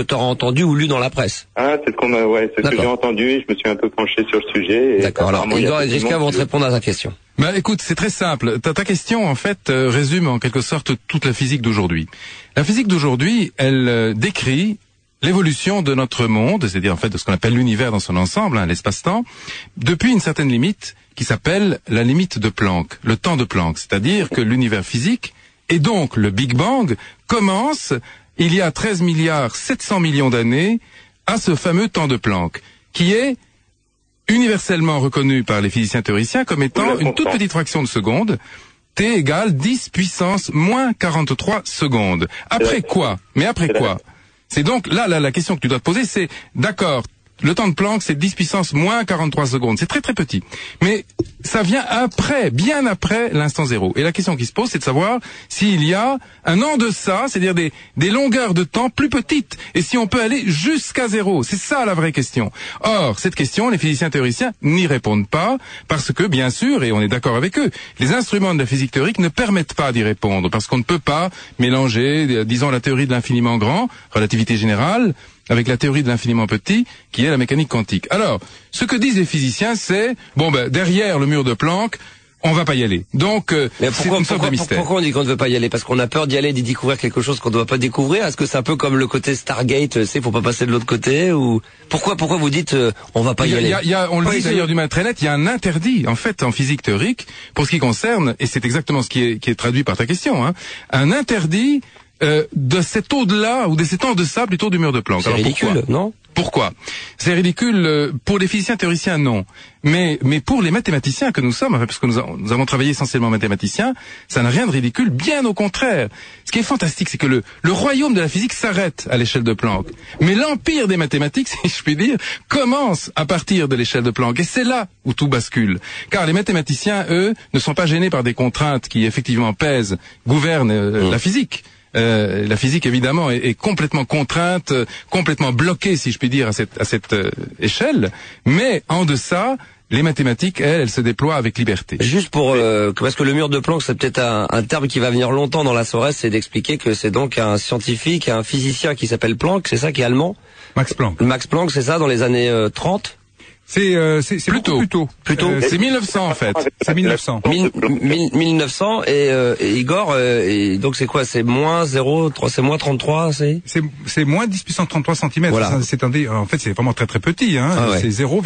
tu auras entendu ou lu dans la presse. Ah, c'est ce que j'ai entendu et je me suis un peu penché sur le sujet. D'accord, alors Igor et Grishka vont te répondre à ta question. Bah écoute, c'est très simple. Ta question, en fait, résume en quelque sorte toute la physique d'aujourd'hui. La physique d'aujourd'hui, elle décrit l'évolution de notre monde, c'est-à-dire en fait de ce qu'on appelle l'univers dans son ensemble, l'espace-temps, depuis une certaine limite qui s'appelle la limite de Planck, le temps de Planck. C'est-à-dire que l'univers physique, et donc le Big Bang, commence il y a 13 milliards 700 millions d'années à ce fameux temps de Planck, qui est universellement reconnu par les physiciens théoriciens comme étant une toute petite fraction de seconde, t égale 10 puissance moins 43 secondes. Après quoi? Mais après quoi? C'est donc là la question que tu dois te poser, c'est d'accord, le temps de Planck c'est 10 puissance moins 43 secondes, c'est très très petit. Mais ça vient après, bien après l'instant zéro. Et la question qui se pose, c'est de savoir s'il y a un en deçà, c'est-à-dire des longueurs de temps plus petites, et si on peut aller jusqu'à zéro. C'est ça la vraie question. Or, cette question, les physiciens théoriciens n'y répondent pas, parce que, bien sûr, et on est d'accord avec eux, les instruments de la physique théorique ne permettent pas d'y répondre, parce qu'on ne peut pas mélanger, disons, la théorie de l'infiniment grand, relativité générale, avec la théorie de l'infiniment petit, qui est la mécanique quantique. Alors, ce que disent les physiciens, c'est, derrière le mur de Planck, on va pas y aller. Donc, c'est une sorte de mystère. Pourquoi on dit qu'on ne veut pas y aller? Parce qu'on a peur d'y aller, d'y découvrir quelque chose qu'on ne doit pas découvrir? Est-ce que c'est un peu comme le côté Stargate, faut pas passer de l'autre côté? Ou pourquoi vous dites on va pas y aller? On le dit d'ailleurs du manière très nette, il y a un interdit, en fait, en physique théorique, pour ce qui concerne, et c'est exactement ce qui est traduit par ta question, un interdit de cet au-delà, ou de cet en deçà plutôt du mur de Planck. C'est ridicule, non? Pourquoi? C'est ridicule pour les physiciens théoriciens, non. Mais pour les mathématiciens que nous sommes, parce que nous avons travaillé essentiellement mathématiciens, ça n'a rien de ridicule, bien au contraire. Ce qui est fantastique, c'est que le royaume de la physique s'arrête à l'échelle de Planck. Mais l'empire des mathématiques, si je puis dire, commence à partir de l'échelle de Planck. Et c'est là où tout bascule. Car les mathématiciens, eux, ne sont pas gênés par des contraintes qui effectivement pèsent, gouvernent la physique. La physique évidemment est complètement contrainte, complètement bloquée si je puis dire à cette échelle, mais en deçà, les mathématiques, elles se déploient avec liberté. Juste parce que le mur de Planck, c'est peut-être un terme qui va venir longtemps dans la soirée, c'est d'expliquer que c'est donc un scientifique, un physicien qui s'appelle Planck, c'est ça qui est allemand? Max Planck. Max Planck, c'est ça, dans les années 30? C'est plus tôt. C'est 1900 en fait. C'est 1900. 1900 et Igor et donc c'est quoi? C'est moins 0,3, c'est moins 33, c'est moins 10 puissance 33 cm. Voilà. En fait, c'est vraiment très très petit C'est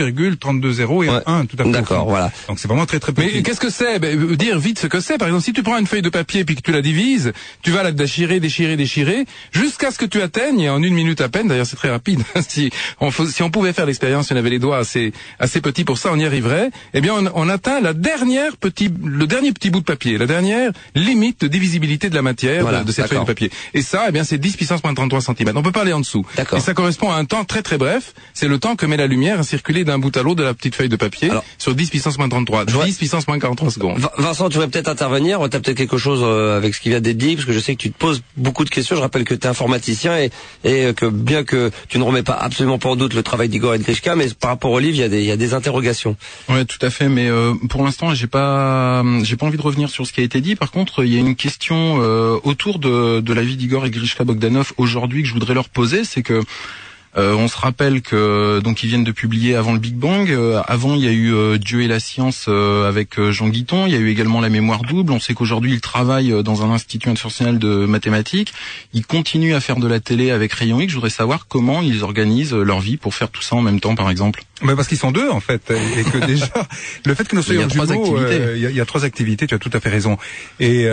0,320 et 1 tout à fait. D'accord, voilà. Donc c'est vraiment très très petit. Mais qu'est-ce que c'est? Dire vite ce que c'est. Par exemple, si tu prends une feuille de papier puis que tu la divises, tu vas la déchirer jusqu'à ce que tu atteignes en 1 minute à peine. D'ailleurs, c'est très rapide. Si on pouvait faire l'expérience, si on avait les doigts assez petits pour ça, on y arriverait. Eh bien, on atteint le dernier petit bout de papier, la dernière limite de divisibilité de la matière de cette feuille de papier. Et ça, eh bien, c'est 10 puissance moins 33 cm. On peut pas aller en dessous. Et ça correspond à un temps très très bref. C'est le temps que met la lumière à circuler d'un bout à l'autre de la petite feuille de papier sur 10 puissance moins 33. 10 puissance moins 43 secondes. Vincent, tu voudrais peut-être intervenir. T'as peut-être quelque chose avec ce qui vient d'être dit, parce que je sais que tu te poses beaucoup de questions. Je rappelle que tu es informaticien et que bien que tu ne remets pas absolument pas en doute le travail d'Igor et de Grishka, mais par rapport au livre, il y a des interrogations. Ouais, tout à fait, mais pour l'instant, j'ai pas envie de revenir sur ce qui a été dit. Par contre, il y a une question autour de la vie d'Igor et Grishka Bogdanov aujourd'hui que je voudrais leur poser, c'est que on se rappelle que donc ils viennent de publier avant le Big Bang. Avant, il y a eu Dieu et la science avec Jean Guiton. Il y a eu également la mémoire double. On sait qu'aujourd'hui, ils travaillent dans un institut international de mathématiques. Ils continuent à faire de la télé avec Rayon X. Je voudrais savoir comment ils organisent leur vie pour faire tout ça en même temps, par exemple. Parce qu'ils sont deux en fait, et que déjà le fait que nous soyons jumeaux, il y a 3 activités. Tu as tout à fait raison. Et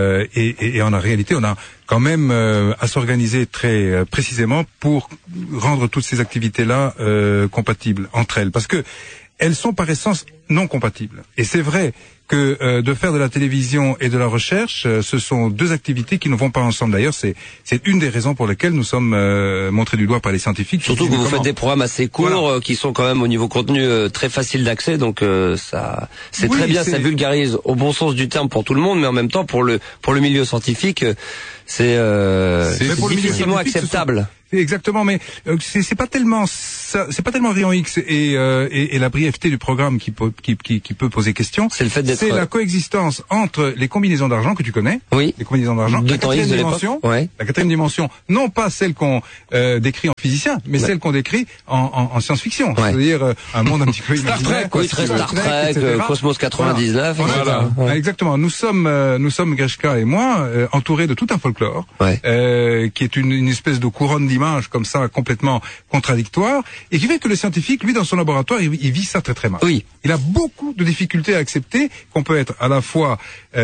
en réalité, on a quand même à s'organiser très précisément pour rendre toutes ces activités-là compatibles entre elles, parce que elles sont par essence non compatibles. Et c'est vrai que de faire de la télévision et de la recherche, ce sont 2 activités qui ne vont pas ensemble. D'ailleurs, c'est une des raisons pour lesquelles nous sommes montrés du doigt par les scientifiques. Surtout que vous faites des programmes assez courts, qui sont quand même au niveau contenu très faciles d'accès, donc ça c'est très bien, ça vulgarise au bon sens du terme pour tout le monde, mais en même temps pour le milieu scientifique, c'est difficilement acceptable. Exactement, mais c'est pas tellement ça, c'est pas tellement rayon X et la brièveté du programme qui peut poser question. C'est le fait d'être. C'est la coexistence entre les combinaisons d'argent que tu connais. Oui. Les combinaisons d'argent. La quatrième dimension. Ouais. La quatrième dimension, non pas celle qu'on décrit en physicien, mais celle qu'on décrit en science-fiction. Ouais. C'est-à-dire un monde un petit peu Star imaginaire. Trek, quoi. Oui, très Star Trek, Cosmos 99. Voilà. Ouais. Exactement. Nous sommes Grishka et moi entourés de tout un folklore, qui est une espèce de couronne d'images comme ça complètement contradictoire, et qui fait que le scientifique, lui, dans son laboratoire, il vit ça très très mal. Oui. Il a beaucoup de difficultés à accepter qu'on peut être à la fois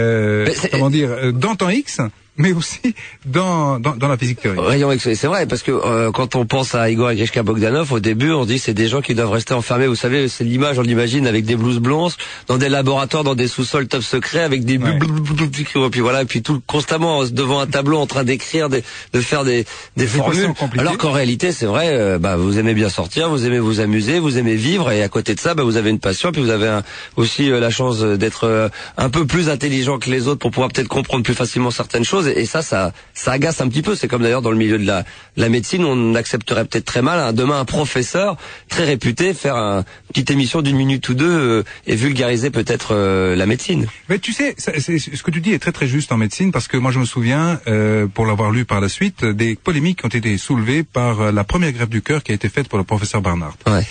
dans temps X, mais aussi dans la physique théorique. Rayon X, c'est vrai, parce que quand on pense à Igor et Grishka Bogdanov, au début, on dit que c'est des gens qui doivent rester enfermés. Vous savez, c'est l'image, on l'imagine, avec des blouses blanches, dans des laboratoires, dans des sous-sols top secrets, avec des puis voilà, et puis tout constamment devant un tableau en train d'écrire, de faire des formules. Alors qu'en réalité, c'est vrai, vous aimez bien sortir, vous aimez vous amuser, vous aimez vivre, et à côté de ça, vous avez une passion, puis vous avez aussi la chance d'être un peu plus intelligent que les autres pour pouvoir peut-être comprendre plus facilement certaines choses. Et ça agace un petit peu. C'est comme d'ailleurs dans le milieu de la médecine, on accepterait peut-être très mal demain un professeur très réputé faire une petite émission d'1 minute ou deux et vulgariser peut-être la médecine. Mais tu sais, ce que tu dis est très très juste en médecine, parce que moi je me souviens, pour l'avoir lu par la suite, des polémiques qui ont été soulevées par la première greffe du cœur qui a été faite pour le professeur Barnard. Ouais.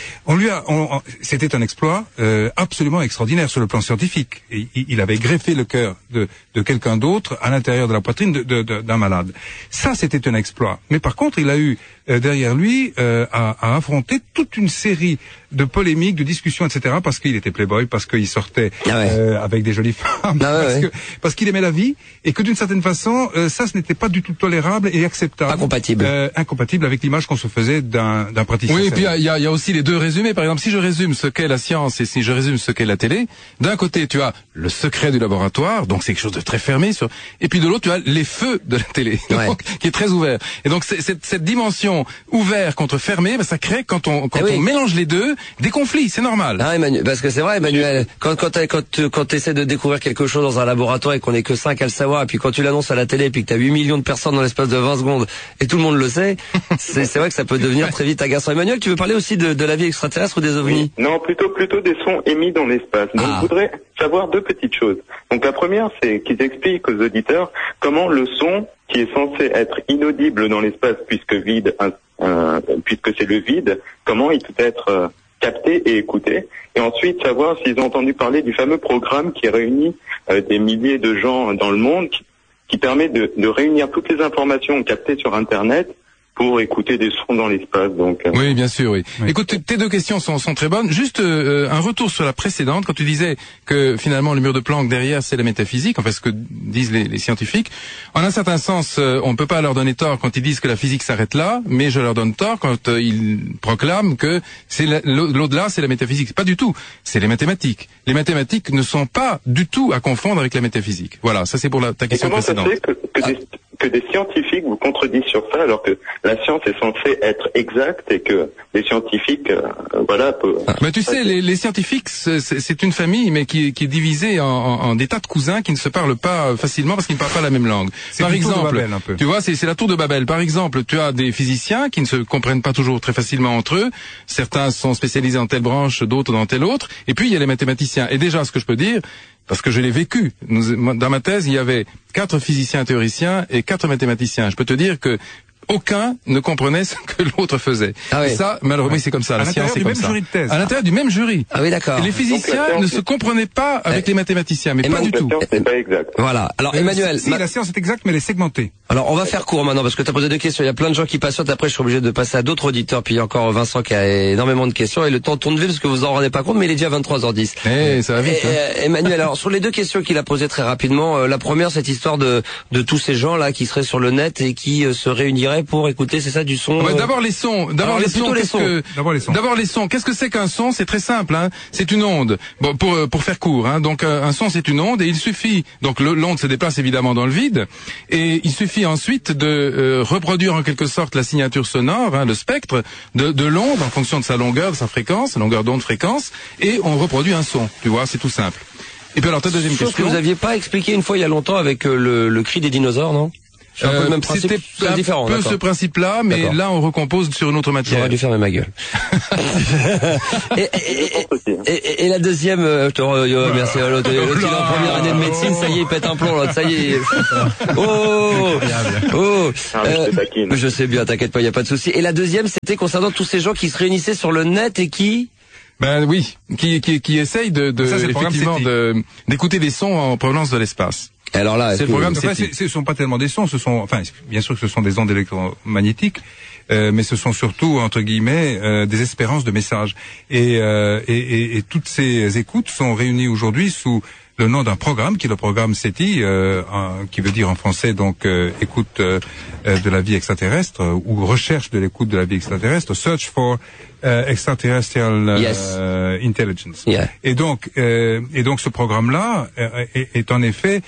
C'était un exploit absolument extraordinaire sur le plan scientifique. Il avait greffé le cœur de quelqu'un d'autre à l'intérieur de la poitrine d'un malade. Ça, c'était un exploit. Mais par contre, il a eu derrière lui à affronter toute une série de polémiques, de discussions, etc. Parce qu'il était playboy, parce qu'il sortait avec des jolies femmes, parce qu'il aimait la vie, et que d'une certaine façon, ça, ce n'était pas du tout tolérable et acceptable. Incompatible avec l'image qu'on se faisait d'un praticien. Oui, et puis il y a aussi les deux résumés. Par exemple, si je résume ce qu'est la science et si je résume ce qu'est la télé, d'un côté, tu as le secret du laboratoire, donc c'est quelque chose de très fermé, et puis de l'autre, tu as les feux de la télé, donc, qui est très ouvert. Et donc cette dimension ouvert contre fermé, ça crée quand on mélange les deux des conflits, c'est normal. Ah, Emmanuel, parce que c'est vrai, Emmanuel, quand t'essaies de découvrir quelque chose dans un laboratoire et qu'on est que 5 à le savoir, et puis quand tu l'annonces à la télé et puis que t'as 8 millions de personnes dans l'espace de 20 secondes et tout le monde le sait, c'est vrai que ça peut devenir très vite agaçant. Emmanuel, tu veux parler aussi de la vie extraterrestre ou des ovnis? Non, plutôt des sons émis dans l'espace. Donc je voudrais savoir deux petites choses. Donc la première, c'est qu'ils expliquent aux auditeurs comment le son, qui est censé être inaudible dans l'espace puisque c'est le vide, comment il peut être capté et écouté. Et ensuite savoir s'ils ont entendu parler du fameux programme qui réunit des milliers de gens dans le monde, qui permet de réunir toutes les informations captées sur Internet pour écouter des sons dans l'espace. Donc oui, bien sûr, oui. Écoute, tes deux questions sont très bonnes. Juste un retour sur la précédente, quand tu disais que finalement le mur de Planck derrière c'est la métaphysique, enfin ce que disent les scientifiques. En un certain sens, on ne peut pas leur donner tort quand ils disent que la physique s'arrête là, mais je leur donne tort quand ils proclament que c'est l'au-delà, c'est la métaphysique. Pas du tout. C'est les mathématiques. Les mathématiques ne sont pas du tout à confondre avec la métaphysique. Voilà, ça c'est pour ta question précédente. Et comment ça se fait que des scientifiques vous contredisent sur ça, alors que la science est censée être exacte et que les scientifiques, Mais tu sais, les scientifiques, c'est une famille, mais qui est divisée en des tas de cousins qui ne se parlent pas facilement parce qu'ils ne parlent pas la même langue. Par exemple, tu vois, c'est la tour de Babel. Par exemple, tu as des physiciens qui ne se comprennent pas toujours très facilement entre eux. Certains sont spécialisés en telle branche, d'autres dans telle autre. Et puis il y a les mathématiciens. Et déjà, ce que je peux dire, parce que je l'ai vécu. Dans ma thèse, il y avait 4 physiciens théoriciens et 4 mathématiciens. Je peux te dire que aucun ne comprenait ce que l'autre faisait. Et ça, malheureusement, c'est comme ça. La science, c'est comme ça. À l'intérieur du même jury. Ah oui, d'accord. Et les physiciens ne se comprenaient pas avec les mathématiciens, mais pas du tout. La science n'est pas exacte. Voilà. Alors, Emmanuel. Si, la science est exacte, mais elle est segmentée. Alors, on va faire court maintenant, parce que tu as posé 2 questions. Il y a plein de gens qui patientent. Après, je suis obligé de passer à d'autres auditeurs. Puis il y a encore Vincent qui a énormément de questions. Et le temps tourne vite, parce que vous en rendez pas compte, mais il est déjà 23h10. Ça va vite. Emmanuel, alors, sur les 2 questions qu'il a posées très rapidement, la première, cette histoire de tous ces gens-là qui seraient sur le net et qui se réuniraient pour écouter, c'est ça, du son? D'abord les sons. D'abord les sons. Qu'est-ce que c'est qu'un son? C'est très simple, hein. C'est une onde. Bon, pour faire court, hein. Donc, un son, c'est une onde et il suffit, donc l'onde se déplace évidemment dans le vide et il suffit ensuite de reproduire en quelque sorte la signature sonore, hein, le spectre de l'onde en fonction de sa longueur, de sa fréquence, longueur d'onde, fréquence, et on reproduit un son. Tu vois, c'est tout simple. Et puis alors ta deuxième question. Que vous aviez pas expliqué une fois il y a longtemps avec le cri des dinosaures, non? C'est un peu le même principe, c'était différent. Un peu ce principe-là, mais là on recompose sur une autre matière. J'aurais dû fermer ma gueule. et la deuxième, merci à l'autre. Il est en première année de médecine, ça y est, il pète un plomb l'autre, ça y est. Je sais bien, t'inquiète pas, il y a pas de souci. Et la deuxième, c'était concernant tous ces gens qui se réunissaient sur le net et qui... Ben oui, qui essayent effectivement d'écouter des sons en provenance de l'espace. Alors là, c'est le programme. Ce sont pas tellement des sons, bien sûr que ce sont des ondes électromagnétiques, mais ce sont surtout entre guillemets des espérances de messages. Et toutes ces écoutes sont réunies aujourd'hui sous le nom d'un programme qui est le programme SETI, qui veut dire en français donc écoute de la vie extraterrestre ou recherche de l'écoute de la vie extraterrestre, Search for Extraterrestrial Intelligence. Yeah. Et donc ce programme-là est en effet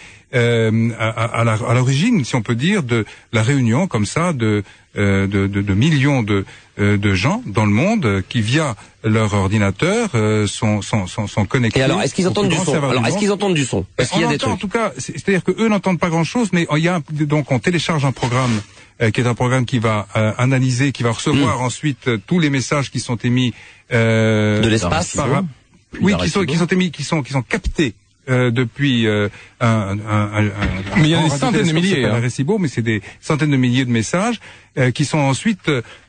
à l'origine, si on peut dire, de la réunion comme ça de millions de gens dans le monde qui via leur ordinateur sont connectés. Et alors, est-ce qu'ils entendent du son? Alors, est-ce qu'ils entendent du son? Est-ce qu'il y a des trucs? En tout cas, c'est-à-dire que eux n'entendent pas grand-chose, mais donc on télécharge un programme qui est un programme qui va analyser, qui va recevoir ensuite tous les messages qui sont émis de l'espace. Qui sont captés depuis mais il y a des centaines de milliers. Arecibo, mais c'est des centaines de milliers de messages qui sont ensuite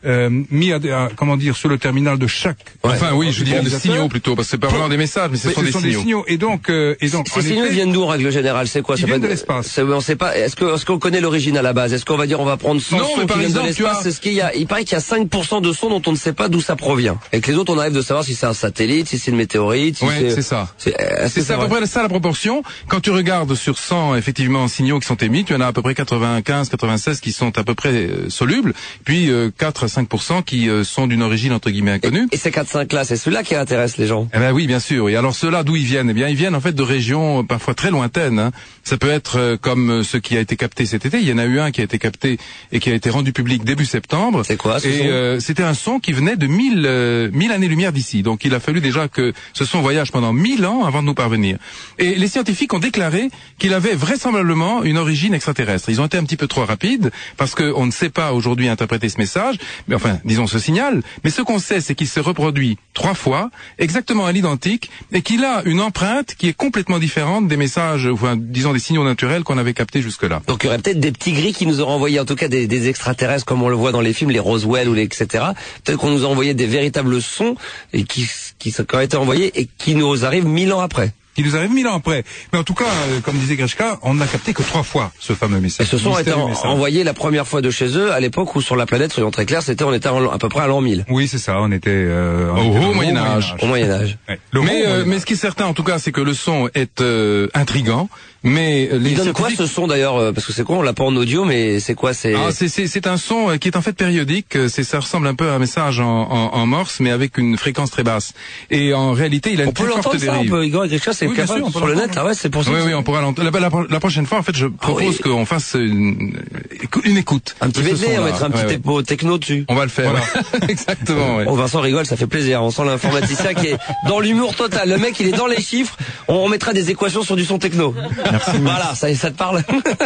mis sur le terminal de chaque. Enfin oui, je dirais de signaux plutôt, parce que c'est pas vraiment des messages, mais ce sont des signaux. Et donc ces signaux viennent d'où en règle générale? C'est quoi? Ils viennent de l'espace. On sait pas. Est-ce qu'on connaît l'origine à la base? Est-ce qu'on va dire on va prendre 100 sons qui viennent de l'espace? Est-ce qu'il y a? Il paraît qu'il y a 5% de sons dont on ne sait pas d'où ça provient. Et que les autres on arrive de savoir si c'est un satellite, si c'est une météorite. Si c'est ça. C'est à peu près ça la proportion. Quand tu regardes sur 100 effectivement signaux qui sont émis, tu en as à peu près 95, 96 qui sont à peu près solubles, puis 4 à 5% qui sont d'une origine entre guillemets inconnue. Et ces 4-5 là, c'est ceux-là qui intéressent les gens. Eh ben oui, bien sûr. Et alors ceux-là, d'où ils viennent? Eh bien, ils viennent en fait de régions parfois très lointaines. Hein. Ça peut être comme ce qui a été capté cet été. Il y en a eu un qui a été capté et qui a été rendu public début septembre. C'est quoi ce son? C'était un son qui venait de 1000 années-lumière d'ici. Donc il a fallu déjà que ce son voyage pendant 1000 ans avant de nous parvenir. Et les scientifiques ont déclaré qu'il avait vraisemblablement une origine extraterrestre. Ils ont été un petit peu trop rapides parce qu'on ne sait pas aujourd'hui interpréter ce message, mais enfin, disons ce signal. Mais ce qu'on sait, c'est qu'il se reproduit 3 fois, exactement à l'identique, et qu'il a une empreinte qui est complètement différente des messages, enfin, disons des signaux naturels qu'on avait captés jusque-là. Donc il y aurait peut-être des petits gris qui nous auraient envoyé, en tout cas des extraterrestres comme on le voit dans les films, les Roswell ou les etc. Peut-être qu'on nous a envoyé des véritables sons et qui ont été envoyés et qui nous arrivent 1000 ans après. Qui nous arrive 1000 ans après. Mais en tout cas, comme disait Grishka, on n'a capté que 3 fois ce fameux message. Et ce son a été envoyé la première fois de chez eux, à l'époque où sur la planète, soyons très clairs, on était à peu près à l'an 1000. Oui, c'est ça, on était au Moyen-Âge. Au Moyen-Âge. Ouais. Mais ce qui est certain, en tout cas, c'est que le son est intriguant. Mais il donne quoi ce son d'ailleurs? Parce que c'est quoi, on l'a pas en audio, mais c'est quoi? C'est un son qui est en fait périodique. Ça ressemble un peu à un message en morse, mais avec une fréquence très basse. Et en réalité, il a une très forte dérive. On peut Igor et Grishka, c'est capable sur le net. Ah ouais, c'est pour ça. Oui, on pourra l'entendre. La prochaine fois, en fait, je propose qu'on fasse une écoute. Un petit VD, on mettra un petit techno dessus. On va le faire. Voilà. Exactement. Ouais. Oh, Vincent rigole, ça fait plaisir. On sent l'informaticien qui est dans l'humour total. Le mec, il est dans les chiffres. On mettra des équations sur du son techno. Merci. Voilà, ça te parle.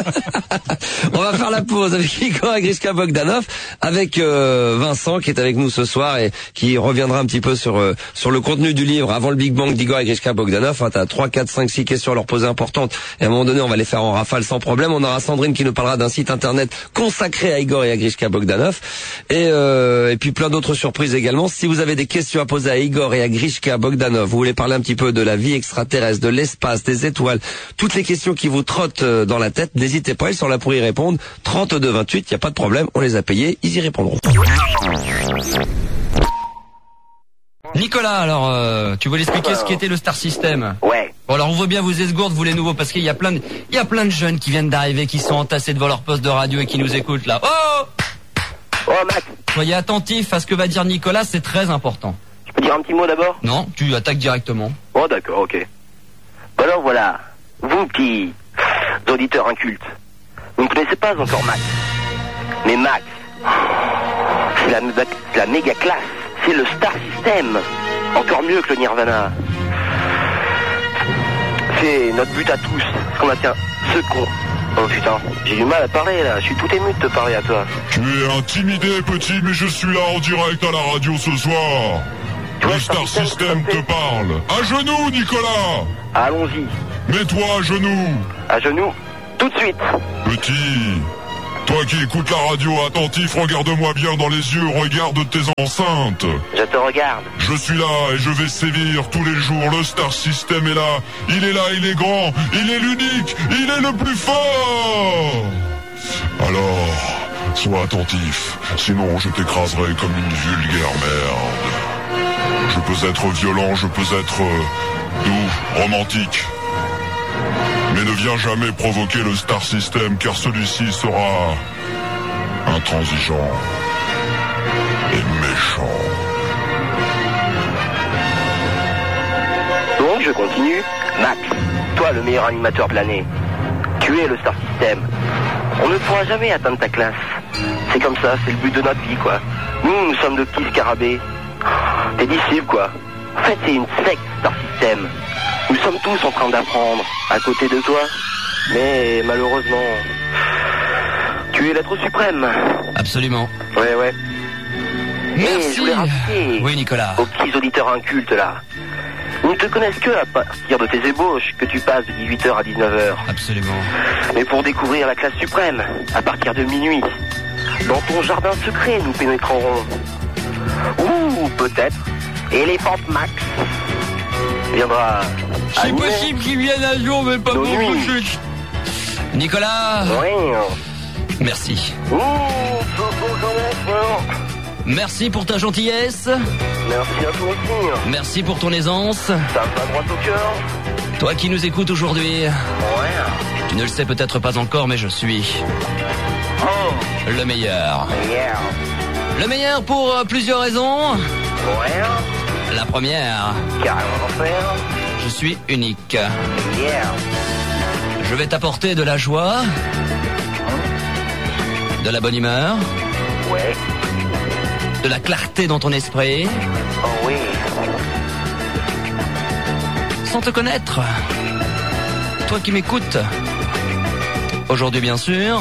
On va faire la pause avec Igor et Grishka Bogdanov, avec Vincent qui est avec nous ce soir et qui reviendra un petit peu sur le contenu du livre Avant le Big Bang d'Igor et Grishka Bogdanov. T'as 3, 4, 5, 6 questions à leur poser importantes et à un moment donné on va les faire en rafale sans problème. On aura Sandrine qui nous parlera d'un site internet consacré à Igor et à Grishka Bogdanov et puis plein d'autres surprises également. Si vous avez des questions à poser à Igor et à Grishka Bogdanov, vous voulez parler un petit peu de la vie extraterrestre, de l'espace, des étoiles, toutes les questions qui vous trottent dans la tête, n'hésitez pas, ils sont là pour y répondre. 32 28, il y a pas de problème, on les a payés, ils y répondront. Nicolas, alors, tu voulais expliquer ce qu'était le Star System? Ouais. Bon, alors on veut bien vous esgourde, vous les nouveaux, parce qu'il y a plein de jeunes qui viennent d'arriver, qui sont entassés devant leur poste de radio et qui nous écoutent là. Oh Max. Soyez attentifs à ce que va dire Nicolas, c'est très important. Tu peux dire un petit mot d'abord? Non, tu attaques directement. Oh d'accord, ok. Alors voilà, vous petits auditeurs incultes, vous ne connaissez pas encore Max. Mais Max, c'est la méga classe, c'est le Star System. Encore mieux que le Nirvana. C'est notre but à tous, ce qu'on attend, ce qu'on Oh putain, j'ai du mal à parler là, je suis tout ému de te parler à toi. Tu es intimidé petit, mais je suis là en direct à la radio ce soir. Le Star System te parle. À genoux, Nicolas. Allons-y. Mets-toi à genoux. À genoux, tout de suite. Petit, toi qui écoutes la radio attentif, regarde-moi bien dans les yeux, regarde tes enceintes. Je te regarde. Je suis là et je vais sévir tous les jours. Le Star System est là, il est grand, il est l'unique, il est le plus fort. Alors, sois attentif, sinon je t'écraserai comme une vulgaire merde. Je peux être violent, je peux être doux, romantique. Mais ne viens jamais provoquer le Star System, car celui-ci sera intransigeant et méchant. Donc je continue. Max, toi le meilleur animateur de l'année. Tu es le Star System. On ne pourra jamais atteindre ta classe. C'est comme ça, c'est le but de notre vie, quoi. Nous sommes de petits scarabées. Tes disciples, quoi. En fait, c'est une secte, Star System. Nous sommes tous en train d'apprendre, à côté de toi. Mais malheureusement, tu es l'être suprême. Absolument. Ouais. Merci. Et je voulais rappeler oui, Nicolas. aux petits auditeurs incultes, là. Ils ne te connaissent que à partir de tes ébauches, que tu passes de 18h à 19h. Absolument. Mais pour découvrir la classe suprême, à partir de minuit, dans ton jardin secret, nous pénétrerons. Ou peut-être, Elephant Max viendra. C'est possible qu'il vienne un jour, mais pas pour tout de suite. Nicolas. Oui. Merci. Merci pour ta gentillesse. Merci à toi aussi. Merci pour ton aisance. Ça me va droit au cœur. Toi qui nous écoutes aujourd'hui. Ouais. Tu ne le sais peut-être pas encore, mais je suis le meilleur. Yeah. Le meilleur pour plusieurs raisons. Ouais. La première, Carrément l'enfer. je suis unique. Yeah. Je vais t'apporter de la joie, de la bonne humeur, Ouais. de la clarté dans ton esprit, Oh oui. sans te connaître. Toi qui m'écoutes, aujourd'hui bien sûr,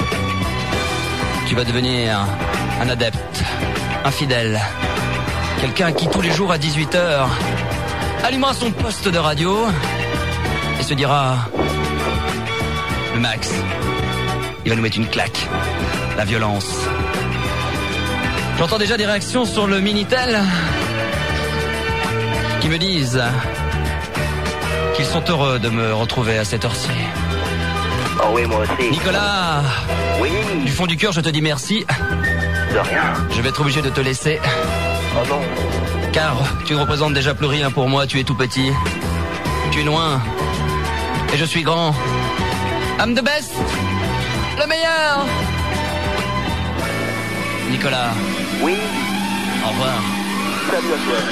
tu vas devenir un adepte, un fidèle, quelqu'un qui tous les jours à 18h allumera son poste de radio et se dira: le Max, il va nous mettre une claque, la violence. J'entends déjà des réactions sur le Minitel qui me disent qu'ils sont heureux de me retrouver à cette heure-ci. Oh oui, moi aussi. Nicolas, Oui. du fond du cœur, je te dis merci. De rien. Je vais être obligé de te laisser, Oh non. car tu ne représentes déjà plus rien pour moi. Tu es tout petit, tu es loin, et je suis grand. I'm the best, le meilleur. Nicolas, Oui. au revoir. Salut à toi.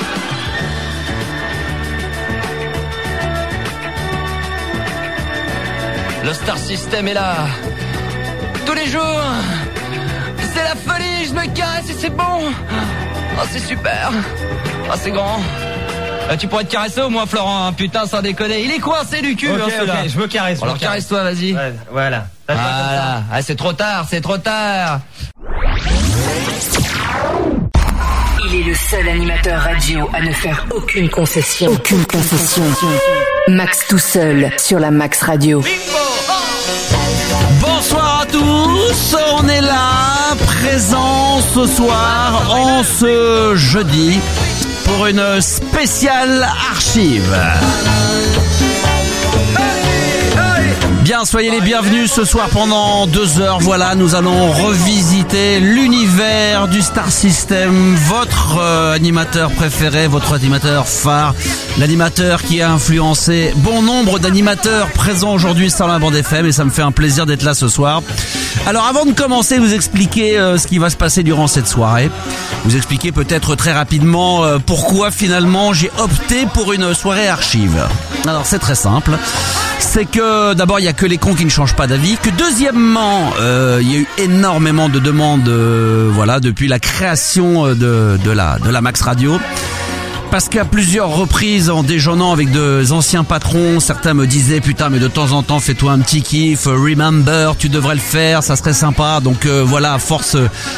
Le Star System est là. Tous les jours. C'est la folie, je me caresse et c'est bon. Oh, c'est super. Oh, c'est grand. Tu pourrais te caresser au moins, Florent, hein. Putain, sans déconner. Il est coincé du cul, hein, celui-là. Je me caresse. Alors caresse-toi, vas-y. Ouais, voilà. Voilà. Ah, c'est trop tard, c'est trop tard. Il est le seul animateur radio à ne faire aucune concession. Aucune concession. Max tout seul sur la Max Radio. Bonsoir à tous, on est là, présent ce soir, en ce jeudi, pour une spéciale archive. Bien, soyez les bienvenus ce soir pendant 2 heures. Voilà, nous allons revisiter l'univers du Star System, votre animateur préféré, votre animateur phare, l'animateur qui a influencé bon nombre d'animateurs présents aujourd'hui sur la bande FM, et ça me fait un plaisir d'être là ce soir. Alors avant de commencer, vous expliquer ce qui va se passer durant cette soirée, vous expliquer peut-être très rapidement pourquoi finalement j'ai opté pour une soirée archive. Alors c'est très simple. C'est que d'abord il y a que les cons qui ne changent pas d'avis, que deuxièmement il y a eu énormément de demandes voilà depuis la création de la Max Radio. parce qu'à plusieurs reprises, en déjeunant avec des anciens patrons, certains me disaient putain, mais de temps en temps, fais-toi un petit kiff, remember, tu devrais le faire, ça serait sympa. Donc voilà, à force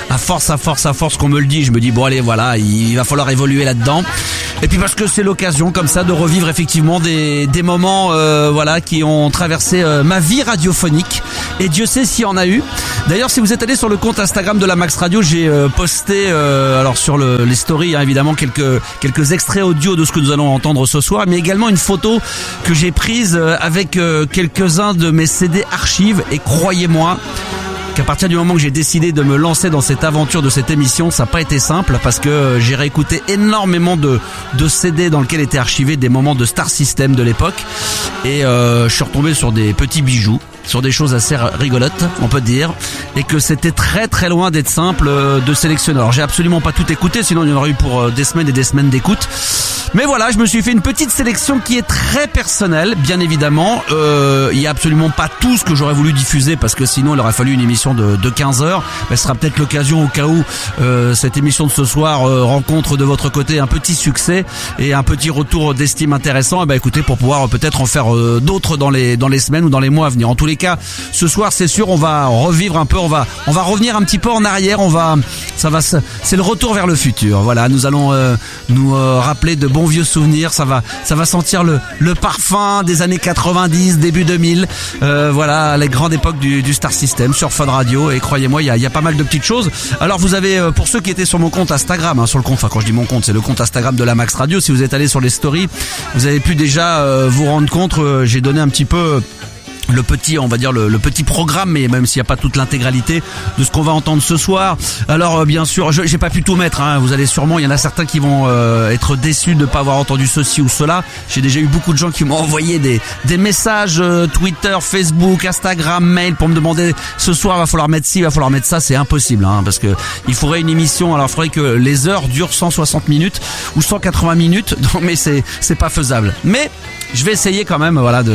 qu'on me le dit, je me dis bon allez, voilà, il va falloir évoluer là-dedans. Et puis parce que c'est l'occasion comme ça de revivre effectivement des moments voilà qui ont traversé ma vie radiophonique. Et Dieu sait s'il y en a eu. D'ailleurs, si vous êtes allé sur le compte Instagram de la Max Radio, j'ai posté alors sur les stories hein, évidemment quelques extraits audio de ce que nous allons entendre ce soir, mais également une photo que j'ai prise avec quelques-uns de mes CD archives. Et croyez-moi qu'à partir du moment que j'ai décidé de me lancer dans cette aventure de cette émission, ça n'a pas été simple parce que j'ai réécouté énormément de CD dans lesquels étaient archivés des moments de Star System de l'époque. Et je suis retombé sur des petits bijoux, sur des choses assez rigolotes, on peut dire, et que c'était très très loin d'être simple de sélectionner. Alors j'ai absolument pas tout écouté, sinon il y en aurait eu pour des semaines et des semaines d'écoute. Mais voilà, je me suis fait une petite sélection qui est très personnelle, bien évidemment. Il y a absolument pas tout ce que j'aurais voulu diffuser parce que sinon il aurait fallu une émission de 15 heures. Mais ce sera peut-être l'occasion au cas où cette émission de ce soir rencontre de votre côté un petit succès et un petit retour d'estime intéressant. Et ben écoutez, pour pouvoir peut-être en faire d'autres dans les semaines ou dans les mois à venir. En tous les cas, ce soir c'est sûr, on va revivre un peu, on va revenir un petit peu en arrière. C'est le retour vers le futur. Voilà, nous allons nous rappeler de bons vieux souvenirs. Ça va sentir le parfum des années 90, début 2000. Voilà, les grandes époques du Star System sur Fun Radio. Et croyez-moi, il y a pas mal de petites choses. Alors vous avez, pour ceux qui étaient sur mon compte Instagram, hein, sur le compte, enfin quand je dis mon compte, c'est le compte Instagram de la Max Radio. Si vous êtes allé sur les stories, vous avez pu déjà vous rendre compte. J'ai donné un petit peu le petit, on va dire le petit programme, mais même s'il n'y a pas toute l'intégralité de ce qu'on va entendre ce soir. Alors bien sûr, j'ai pas pu tout mettre, hein. Vous allez sûrement, il y en a certains qui vont être déçus de ne pas avoir entendu ceci ou cela. J'ai déjà eu beaucoup de gens qui m'ont envoyé des messages Twitter, Facebook, Instagram, mail pour me demander ce soir va falloir mettre ci, va falloir mettre ça. C'est impossible, hein, parce que il faudrait une émission. Alors il faudrait que les heures durent 160 minutes ou 180 minutes. Non, mais c'est pas faisable. Mais je vais essayer quand même, voilà,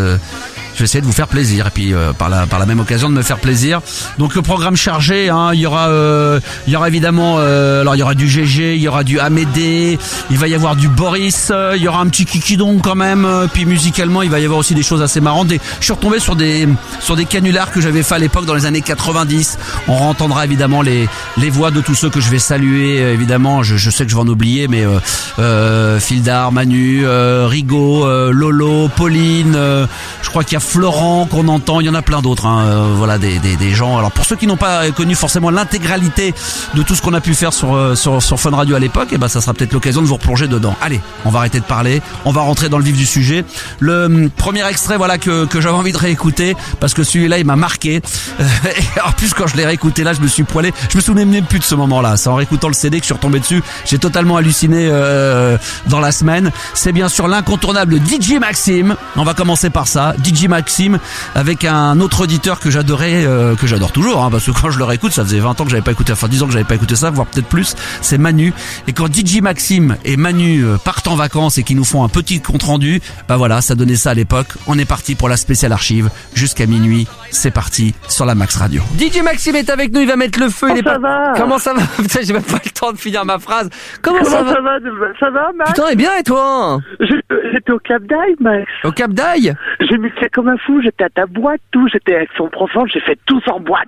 je vais essayer de vous faire plaisir et puis par la même occasion de me faire plaisir. Donc le programme chargé, hein, il y aura évidemment alors il y aura du GG, il y aura du Amédée, il va y avoir du Boris, il y aura un petit Kikidon quand même, puis musicalement il va y avoir aussi des choses assez marrantes. Je suis retombé sur des canulars que j'avais fait à l'époque dans les années 90. On entendra évidemment les voix de tous ceux que je vais saluer évidemment. Je sais que je vais en oublier, mais Fildar, Manu, Rigaud, Lolo, Pauline, je crois qu'il y a Florent qu'on entend, il y en a plein d'autres, hein, voilà des gens. Alors pour ceux qui n'ont pas connu forcément l'intégralité de tout ce qu'on a pu faire sur Fun Radio à l'époque, et ben ça sera peut-être l'occasion de vous replonger dedans. Allez, on va arrêter de parler, on va rentrer dans le vif du sujet. Le premier extrait, voilà que j'avais envie de réécouter parce que celui-là il m'a marqué. Et en plus quand je l'ai réécouté là, je me suis poilé, je me souvenais même plus de ce moment-là. C'est en réécoutant le CD que je suis retombé dessus. J'ai totalement halluciné dans la semaine. C'est bien sûr l'incontournable DJ Maxime. On va commencer par ça. DJ Maxime avec un autre auditeur que j'adorais, que j'adore toujours, hein, parce que quand je le réécoute, ça faisait 20 ans que j'avais pas écouté, enfin 10 ans que j'avais pas écouté ça, voire peut-être plus, c'est Manu. Et quand DJ Maxime et Manu partent en vacances et qu'ils nous font un petit compte rendu, bah voilà, ça donnait ça à l'époque. On est parti pour la spéciale archive jusqu'à minuit. C'est parti sur la Max Radio. DJ Maxime est avec nous, il va mettre le feu. Comment ça va? Putain, j'ai même pas le temps de finir ma phrase. Comment ça va? Ça va, Max? Putain, et bien, et toi? J'étais au Cap d'Aille, Max. Au Cap d'Aille? J'ai mis ça comme un fou, j'étais à ta boîte, tout, j'étais avec son profond, j'ai fait tous en boîte.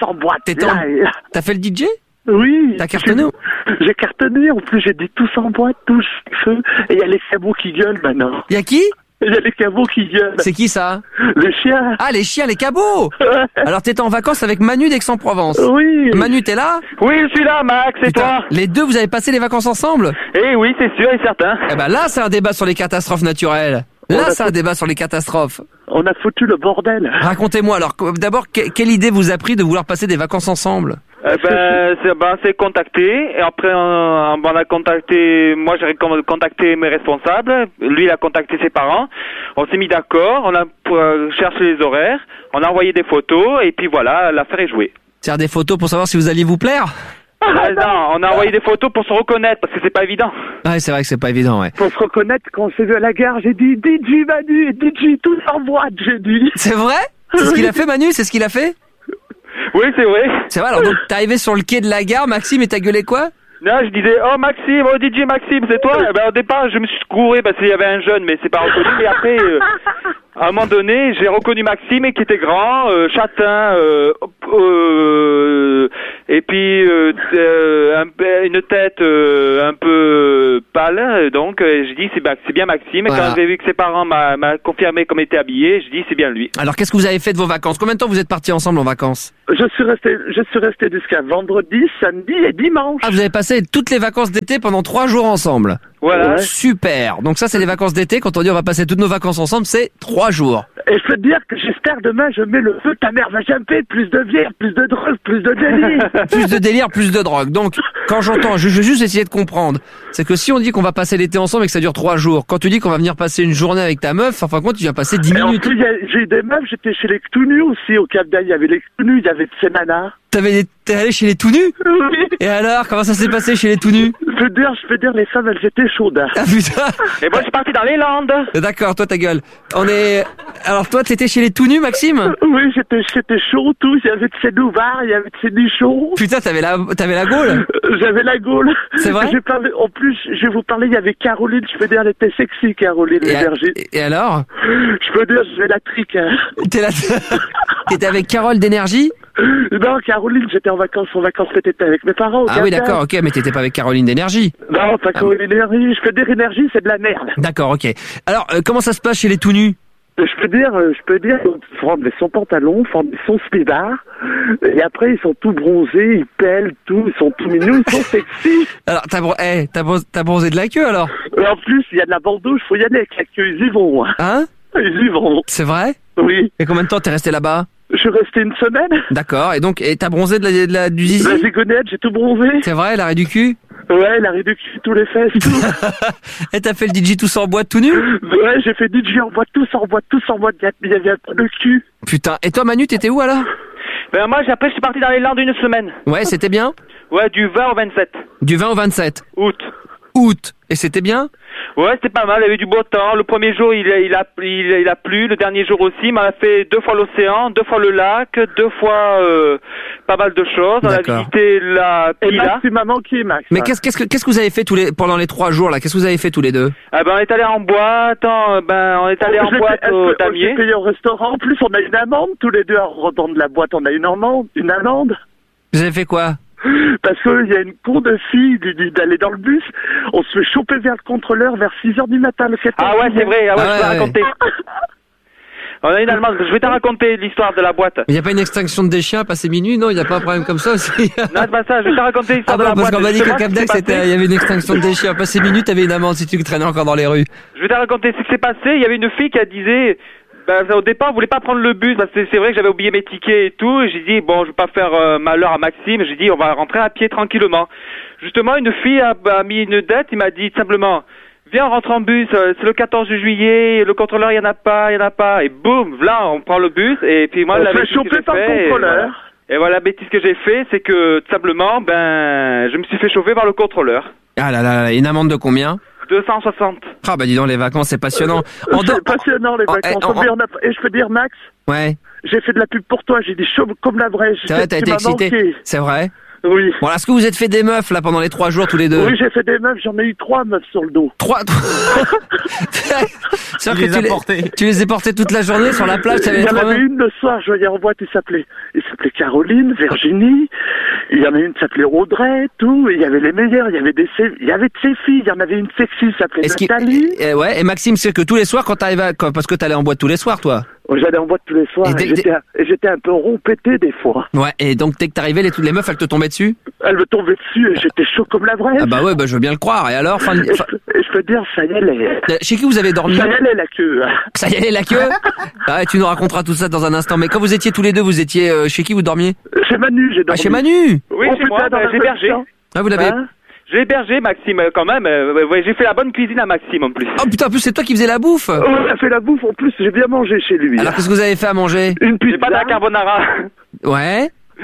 T'as fait le DJ? Oui. T'as cartonné? J'ai cartonné, en plus j'ai dit tous en boîte, tous feu, et il y a les cabots qui gueulent maintenant. Il y a qui? Il y a les cabots qui gueulent. C'est qui ça? Les chiens. Ah, les chiens, les cabots. Alors t'étais en vacances avec Manu d'Aix-en-Provence. Oui. Manu, t'es là? Oui, je suis là, Max, et toi? Les deux, vous avez passé les vacances ensemble? Eh oui, c'est sûr et certain. Eh ben là, c'est un débat sur les catastrophes naturelles. Là, c'est un débat sur les catastrophes. On a foutu le bordel. Racontez-moi, alors, d'abord, quelle idée vous a pris de vouloir passer des vacances ensemble? C'est contacté, et après on a contacté, moi j'ai contacté mes responsables, lui il a contacté ses parents, on s'est mis d'accord, on a cherché les horaires, on a envoyé des photos, et puis voilà, l'affaire est jouée. C'est-à-dire des photos pour savoir si vous alliez vous plaire? Non, on a envoyé des photos pour se reconnaître, parce que c'est pas évident. Ouais, c'est vrai que c'est pas évident, ouais. Pour se reconnaître, quand on s'est vu à la gare, j'ai dit DJ Manu et DJ tous en boîte, j'ai dit. C'est vrai? C'est ce qu'il a fait, Manu? C'est ce qu'il a fait? Oui, c'est vrai. C'est vrai, alors donc t'es arrivé sur le quai de la gare, Maxime, et t'as gueulé quoi? Là, je disais, oh Maxime, oh DJ Maxime, c'est toi? Eh ben, au départ, je me suis couru parce qu'il y avait un jeune, mais c'est pas reconnu. Mais après, à un moment donné, j'ai reconnu Maxime qui était grand, châtain, et puis une tête un peu pâle. Donc, je dis, c'est bien Maxime. Et voilà. quand j'ai vu que ses parents m'a confirmé comment il était habillé, je dis, c'est bien lui. Alors, qu'est-ce que vous avez fait de vos vacances? Combien de temps vous êtes partis ensemble en vacances? Je suis resté jusqu'à vendredi, samedi et dimanche. Ah, vous avez passé toutes les vacances d'été pendant 3 jours ensemble. Voilà. Ouais. Super. Donc ça, c'est les vacances d'été. Quand on dit on va passer toutes nos vacances ensemble, c'est 3 jours. Et je peux te dire que j'espère demain, je mets le feu, ta mère va jumper, plus de bière, plus de drogue, plus de délire. Plus de délire, plus de drogue. Donc, quand j'entends, je veux juste essayer de comprendre, c'est que si on dit qu'on va passer l'été ensemble et que ça dure 3 jours, quand tu dis qu'on va venir passer une journée avec ta meuf, en fin de compte, tu viens passer 10 Et en minutes. plus, j'ai eu des meufs, j'étais chez les tout nus aussi, au Cap d'Aille, il y avait les tout nus, il y avait de ces nanas. T'es allé chez les tout nus? Oui. Et alors, comment ça s'est passé chez les tout nus? Je peux dire, les femmes, elles étaient chaudes. Ah putain. Et moi, je suis parti dans les Landes. D'accord, toi ta gueule. Alors toi, t'étais chez les tout nus, Maxime? Oui, j'étais chaud, tout, il y avait de ces nouvards, il y avait de ces nichons. Putain, t'avais la gaule? J'avais la gaule. C'est vrai? En plus, je vais vous parler, il y avait Caroline, je peux dire, elle était sexy, Caroline Berger. Et alors? Je peux dire, je vais la trique. Hein. T'étais avec Carole d'Énergie? Non, Caroline, j'étais en vacances cet été avec mes parents. Ah oui, d'accord, ok, mais t'étais pas avec Caroline d'Énergie. Non, pas Caroline d'Énergie. Je peux dire énergie, c'est de la merde. D'accord, ok. Alors, comment ça se passe chez les tout nus? Je peux dire, faut enlever son pantalon, faut enlever son slibard, et après ils sont tout bronzés, ils pèlent tout, ils sont tout mignons, ils sont sexy. Alors, t'as bronzé de la queue alors? En plus, il y a de la bordouche, faut y aller avec la queue, ils y vont. Hein? Ils y vont. C'est vrai? Oui. Et combien de temps t'es resté là-bas? Je suis resté une semaine. D'accord, et donc, t'as bronzé du zizi? La zigonette, j'ai tout bronzé. C'est vrai, l'arrêt du cul? Ouais, l'arrêt du cul, tous les fesses, tout. Et t'as fait le DJ tous en boîte tout nu? Ouais, j'ai fait DJ en boîte, tous en boîte, il y avait un peu de cul. Putain, et toi Manu, t'étais où alors? Ben moi, après, je suis parti dans les Landes une semaine. Ouais, c'était bien? Ouais, du 20 au 27. Du 20 au 27? Août. Et c'était bien? Ouais, c'était pas mal, il y avait du beau temps. Le premier jour, il a plu. Le dernier jour aussi, il m'a fait 2 fois l'océan, 2 fois le lac, 2 fois pas mal de choses. On a visité la Pila. Et Max, tu m'as manqué, Max. Mais qu'est-ce que vous avez fait pendant les 3 jours là? Qu'est-ce que vous avez fait tous les deux? Ah ben on est allé en boîte, au Damier. On s'est payé au restaurant. En plus, on a une amende tous les deux en rentrant de la boîte. On a une amende. Vous avez fait quoi? Parce qu'il y a une cour de fille d'aller dans le bus, on se fait choper vers le contrôleur vers 6h du matin le 14. Ah ouais, c'est vrai, je vais raconter. On a une allemande, je vais te raconter l'histoire de la boîte. Il n'y a pas une extinction de des chiens passé minuit, non? Il n'y a pas un problème comme ça aussi? Non, c'est pas ça, je vais te raconter l'histoire de la boîte. Parce qu'on m'a dit qu'au Cap d'Aix, il y avait une extinction de des chiens. Passé minuit, t'avais une amende si tu traînais encore dans les rues. Je vais te raconter ce qui s'est passé. Il y avait une fille qui disait... au départ, on voulait pas prendre le bus parce que c'est vrai que j'avais oublié mes tickets et tout. Et j'ai dit bon, je vais pas faire malheur à Maxime. J'ai dit on va rentrer à pied tranquillement. Justement, une fille a mis une date. Il m'a dit simplement viens, on rentre en bus. C'est le 14 juillet. Le contrôleur, il y en a pas. Et boum, là, on prend le bus. Et puis moi, on fait choper par le contrôleur. Et voilà, la bêtise que j'ai fait, c'est que tout simplement, je me suis fait chauffer par le contrôleur. Ah là là, une amende de combien? 260. Ah bah dis donc, les vacances, c'est passionnant. C'est passionnant, les vacances. Et je peux dire, Max? Ouais. J'ai fait de la pub pour toi, j'ai dit chaud comme la vraie. C'est vrai, t'as été excité. C'est vrai? Oui. Bon, est-ce que vous êtes fait des meufs, là, pendant les 3 jours, tous les deux? Oui, j'ai fait des meufs, j'en ai eu 3 meufs sur le dos. 3? C'est vrai que tu les as portées toute la journée sur la plage, il y en avait une le soir, je voyais en boîte, il s'appelait Caroline, Virginie, il y en a une qui s'appelait Audrey, tout, et il y avait les meilleurs, il y avait de ces filles, il y en avait une sexy, qui s'appelait Nathalie. Ouais, et Maxime, c'est que tous les soirs, parce que t'allais en boîte tous les soirs, toi? J'allais en boîte tous les soirs, et j'étais un peu rond pété des fois. Ouais, et donc dès que t'arrivais, les meufs, elles te tombaient dessus? Elles me tombaient dessus, et j'étais chaud comme la vraie. Ah bah ouais, je veux bien le croire, et alors? Je peux dire, ça y est, chez qui vous avez dormi? Ça y est, la queue. Ça y est, la queue? Ah, tu nous raconteras tout ça dans un instant, mais quand vous étiez tous les deux, vous étiez chez qui vous dormiez? Chez Manu, j'ai dormi. Ah, chez Manu? Oui, chez moi, j'ai hébergé. Ah, vous l'avez... J'ai hébergé Maxime quand même. J'ai fait la bonne cuisine à Maxime en plus. Oh putain, en plus c'est toi qui faisais la bouffe. On a fait la bouffe en plus, j'ai bien mangé chez lui. Alors qu'est-ce que vous avez fait à manger? Une pizza. J'ai pas de la carbonara. Ouais.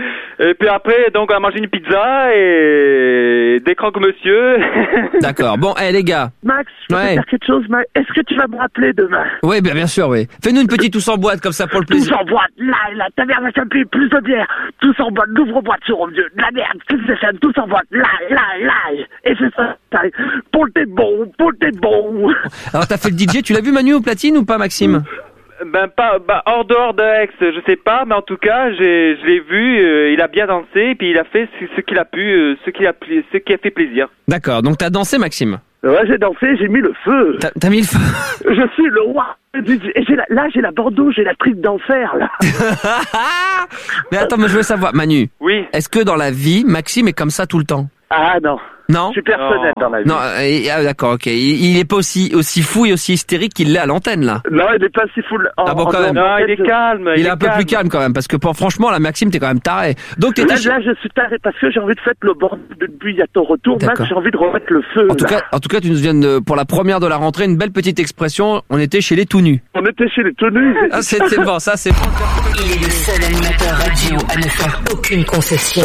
Et puis après, donc, on a mangé une pizza et des croque-monsieur. D'accord. Bon, les gars. Max, je peux te dire quelque chose, Max. Est-ce que tu vas me rappeler demain? Oui, bien sûr, oui. Fais-nous une petite tous en boîte, comme ça, pour le plaisir. Tous en boîte, là, ta mère va s'appeler plus de bière. Tous en boîte, l'ouvre-boîte sur au vieux. De la merde, tous en boîte, là. Et c'est ça, pour le thé bon. Alors, t'as fait le DJ, tu l'as vu, Manu, au platine ou pas, Maxime? Hors dehors de Aix, je sais pas, mais en tout cas, je l'ai vu, il a bien dansé, et puis il a fait ce qu'il a pu, ce qui a fait plaisir. D'accord, donc t'as dansé, Maxime? Ouais, j'ai dansé, j'ai mis le feu. T'as mis le feu? Je suis le roi. Et j'ai la Bordeaux, j'ai la tripe d'enfer, là. Mais attends, mais je veux savoir, Manu. Oui. Est-ce que dans la vie, Maxime est comme ça tout le temps? Ah non. Non? Je suis personnel dans la vie. Non, d'accord, ok. Il est pas aussi fou et aussi hystérique qu'il l'est à l'antenne, là. Non, il est pas si fou. Quand même. Non, il est calme. Il est un peu plus calme quand même, parce que franchement, là, Maxime, t'es quand même taré. Donc là, je suis taré parce que j'ai envie de faire le bordel depuis à ton retour. Max, j'ai envie de remettre le feu. En tout cas, tu nous viens pour la première de la rentrée, une belle petite expression. On était chez les tout nus. On était chez les tout nus. Ah, c'est bon, ça, c'est bon. Il est le seul animateur radio à ne faire aucune concession.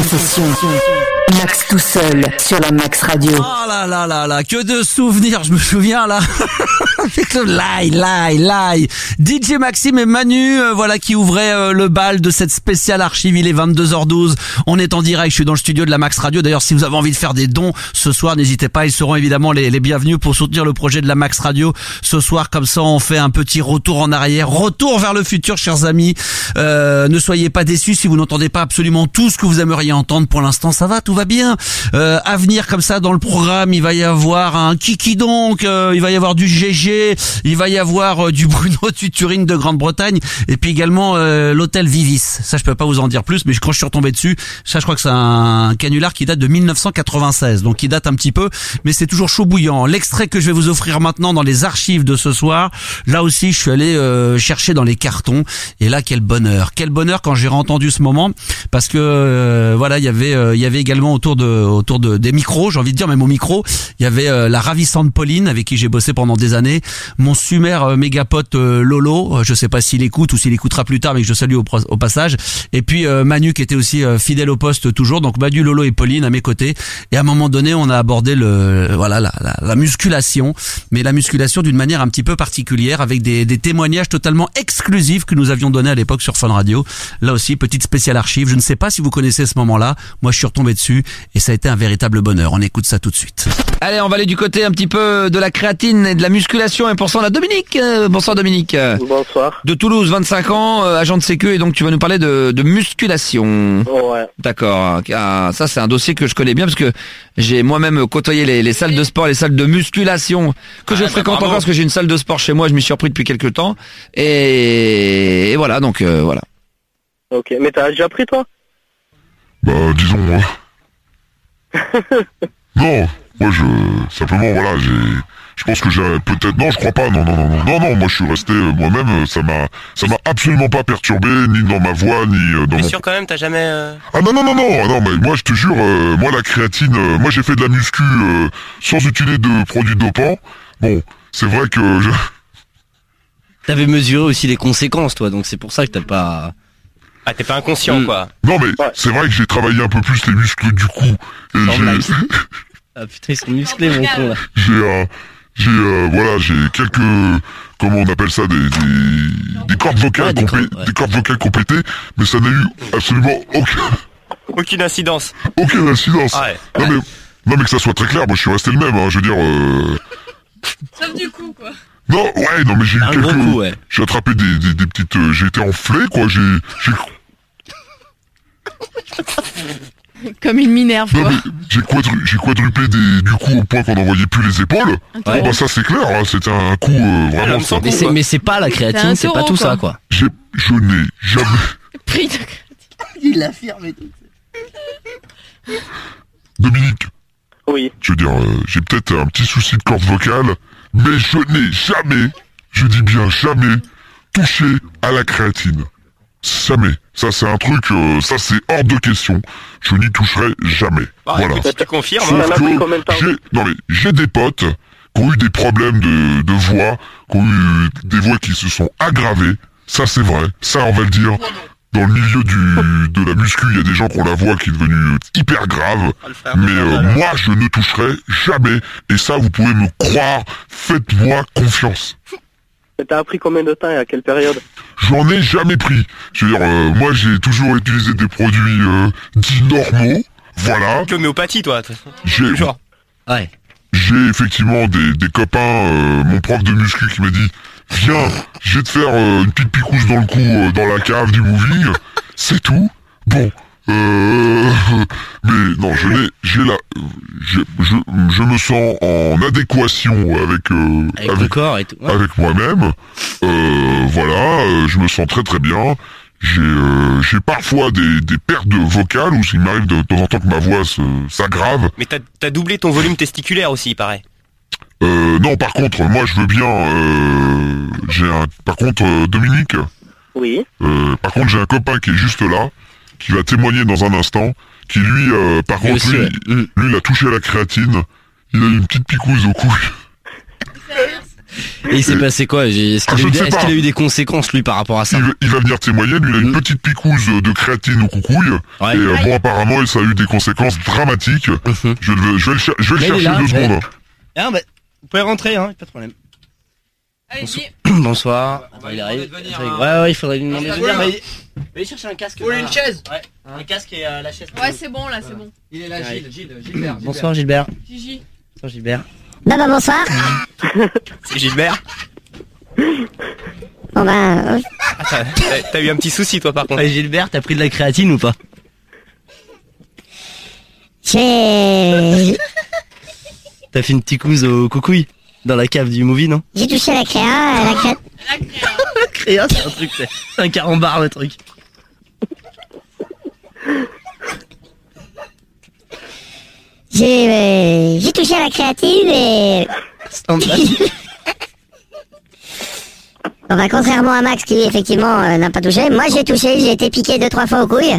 Max tout seul sur la Max Radio. Oh là, que de souvenirs, je me souviens là. Avec le live. DJ Maxime et Manu, voilà, qui ouvraient le bal de cette spéciale archive. Il est 22h12. On est en direct. Je suis dans le studio de la Max Radio. D'ailleurs, si vous avez envie de faire des dons ce soir, n'hésitez pas. Ils seront évidemment les bienvenus pour soutenir le projet de la Max Radio. Ce soir, comme ça, on fait un petit retour en arrière. Retour vers le futur, chers amis. Ne soyez pas déçus si vous n'entendez pas absolument tout ce que vous aimeriez entendre. Pour l'instant, ça va, tout va bien. À venir, comme ça, dans le programme, il va y avoir un Kiki donc, il va y avoir du GG, il va y avoir du Bruno Tuturine de Grande-Bretagne, et puis également l'hôtel Vivis. Ça, je peux pas vous en dire plus, mais quand je suis retombé dessus, ça, je crois que c'est un canular qui date de 1996, donc qui date un petit peu, mais c'est toujours chaud bouillant. L'extrait que je vais vous offrir maintenant dans les archives de ce soir, là aussi, je suis allé chercher dans les cartons, et là, quel bonheur quand j'ai entendu ce moment, parce que voilà, il y avait également autour de des micros, j'ai envie de dire, même au micro, il y avait la ravissante Pauline avec qui j'ai bossé pendant des années, mon sumer méga pote Lolo, je sais pas s'il écoute ou s'il écoutera plus tard, mais que je salue au passage, et puis Manu qui était aussi fidèle au poste toujours, donc Manu, Lolo et Pauline à mes côtés, et à un moment donné on a abordé la musculation, mais la musculation d'une manière un petit peu particulière, avec des témoignages totalement exclusifs que nous avions donnés à l'époque sur Fun Radio. Là aussi, petite spéciale archive, je ne sais pas si vous connaissez ce moment-là, moi je suis retombé dessus, et ça a été un véritable bonheur. On écoute ça tout de suite. Allez, on va aller du côté un petit peu de la créatine et de la musculation, et pour ça on a Dominique. Bonsoir Dominique. Bonsoir. De Toulouse, 25 ans, agent de sécu, et donc tu vas nous parler de musculation. Ouais. D'accord. Ah, ça c'est un dossier que je connais bien parce que j'ai moi-même côtoyé les salles de sport, les salles de musculation que je fréquente encore parce que j'ai une salle de sport chez moi, je m'y suis repris depuis quelques temps, et voilà, donc voilà. Ok, mais t'as déjà pris toi? Bah disons moi. Non, moi simplement voilà, je pense que j'ai peut-être, non je crois pas, non, moi je suis resté moi-même, ça m'a absolument pas perturbé, ni dans ma voix, ni dans T'es sûr quand même, t'as jamais... Ah non, mais moi je te jure, moi la créatine, moi j'ai fait de la muscu sans utiliser de produits dopants, bon, c'est vrai que T'avais mesuré aussi les conséquences toi, donc c'est pour ça que t'as pas... Ah, t'es pas inconscient, quoi. Non, mais c'est vrai que j'ai travaillé un peu plus les muscles du cou. Et ah putain, ils sont musclés, mon con, là. J'ai quelques, comment on appelle ça, des cordes vocales, des cordes vocales complétées, mais ça n'a eu absolument aucune incidence. Aucune incidence. Ah ouais. Non, mais que ça soit très clair, moi je suis resté le même, hein, je veux dire, Sauf du coup, quoi. Non, mais j'ai eu un quelques... gros coup, ouais. J'ai attrapé des petites... j'ai été enflé, quoi, j'ai... Comme une minerve, quoi. J'ai quadruplé du coup au point qu'on n'en voyait plus les épaules. Ouais. Bah ça c'est clair, hein, c'était un coup vraiment... Mais c'est pas la créatine, c'est pas tout ça, quoi. Je n'ai jamais... Pris de créatine. Il l'affirme et tout. Dominique. Oui. Je veux dire, j'ai peut-être un petit souci de corde vocale, mais je n'ai jamais, je dis bien jamais, touché à la créatine. Jamais. Ça c'est un truc, ça c'est hors de question. Je n'y toucherai jamais. Ah, voilà. écoute, tu confirmes, Sauf que j'ai des potes qui ont eu des problèmes de voix, qui ont eu des voix qui se sont aggravées. Ça c'est vrai. Ça on va le dire. dans le milieu de la muscu, il y a des gens qui ont la voix qui est devenue hyper grave. Mais moi, je ne toucherai jamais. Et ça, vous pouvez me croire. Faites-moi confiance. T'as appris combien de temps et à quelle période? J'en ai jamais pris. Je veux dire, moi, j'ai toujours utilisé des produits dits normaux. Voilà. L'homéopathie, toi. Toujours. Ouais. J'ai effectivement des copains, mon prof de muscu qui m'a dit « Viens, je vais te faire une petite picouse dans le cou dans la cave du moving. » C'est tout. Bon, mais non, je me sens en adéquation avec le corps et tout. Ouais. Avec moi-même. Voilà, je me sens très très bien. J'ai parfois des pertes vocales où il m'arrive de temps en temps que ma voix s'aggrave. Mais t'as doublé ton volume testiculaire aussi, il paraît. Non, par contre, moi je veux bien. Par contre, Dominique. Oui. Par contre, j'ai un copain qui est juste là, qui va témoigner dans un instant, qui lui, par contre, lui, il a touché à la créatine. Il a eu une petite picouse au cou. Et il s'est passé quoi? Est-ce qu'il a eu des conséquences, lui, par rapport à ça? Il va venir témoigner, lui, il a une petite picouse de créatine au coucouille. Ouais. Et bon, apparemment, ça a eu des conséquences dramatiques. Je vais le chercher 2 secondes. Ah, bah, vous pouvez rentrer, hein, pas de problème. Bonsoir. Il arrive. Ouais, il faudrait lui demander de venir. Mais chercher un casque. Ou une chaise. Ouais, un casque et la chaise. Ouais, c'est bon, là, c'est bon. Il est là, Gilbert. Bonsoir, Gilbert. Gigi. Bonsoir, Gilbert. Bonsoir. C'est Gilbert. Bon bah... T'as eu un petit souci, toi, par contre. Gilbert, t'as pris de la créatine ou pas? T'as fait une petite couze au coucouille dans la cave du movie, non? J'ai touché la créa, La créa, c'est un truc, c'est un carambar, le truc. J'ai touché à la créatine et... Bon bah contrairement à Max qui effectivement n'a pas touché, moi j'ai touché, j'ai été piqué 2-3 fois aux couilles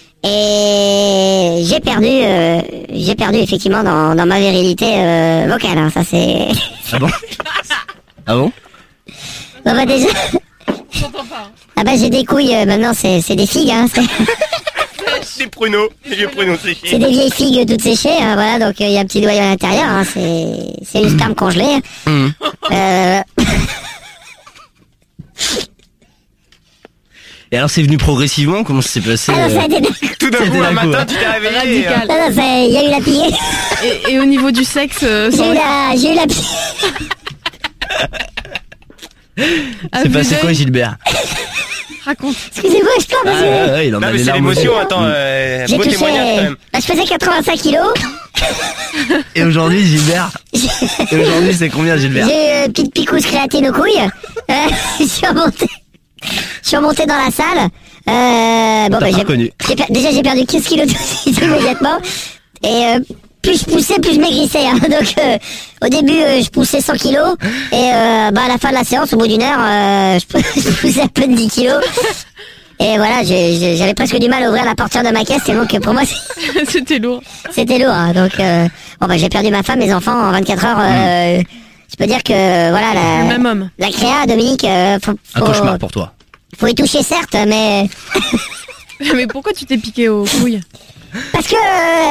et j'ai perdu effectivement dans ma virilité vocale, hein, ça c'est... Ah bon? Ah bon? Bon bah déjà... Ah bah j'ai des couilles, maintenant c'est des figues, hein, Des pruneaux, des vieux pruneaux séchés. C'est des vieilles figues toutes séchées, hein, voilà, donc il y a un petit noyau à l'intérieur, hein, c'est une sperme congelée. Et alors c'est venu progressivement, comment ça s'est passé? Tout d'un coup, un matin, tu t'es réveillé. Il y a eu la pillée. Et au niveau du sexe, j'ai eu la pillée. C'est passé quoi, Gilbert? Raconte. Excusez-moi, je pleure parce que... il en non, a mais les c'est larmes l'émotion, aux yeux. attends, j'ai beau touché... témoignage quand même. Bah, je faisais 85 kilos. Et aujourd'hui, Gilbert? Et aujourd'hui, c'est combien, Gilbert? J'ai eu une petite picouse créatine aux couilles. Je suis remonté dans la salle. Bon, bah, déjà, j'ai perdu 15 kilos tout immédiatement. Et plus je poussais, plus je maigrissais. Hein. Donc, au début, je poussais 100 kilos. Et bah, à la fin de la séance, au bout d'une heure, je poussais à peine 10 kilos. Et voilà, j'avais presque du mal à ouvrir la portière de ma caisse, tellement que pour moi, c'était lourd. C'était lourd, hein. Donc, bon, bah, j'ai perdu ma femme, mes enfants en 24 heures. Je peux dire que, voilà, le même homme. La créa, Dominique, un cauchemar pour toi. Faut y toucher, certes, mais... Mais pourquoi tu t'es piqué aux couilles? Parce que...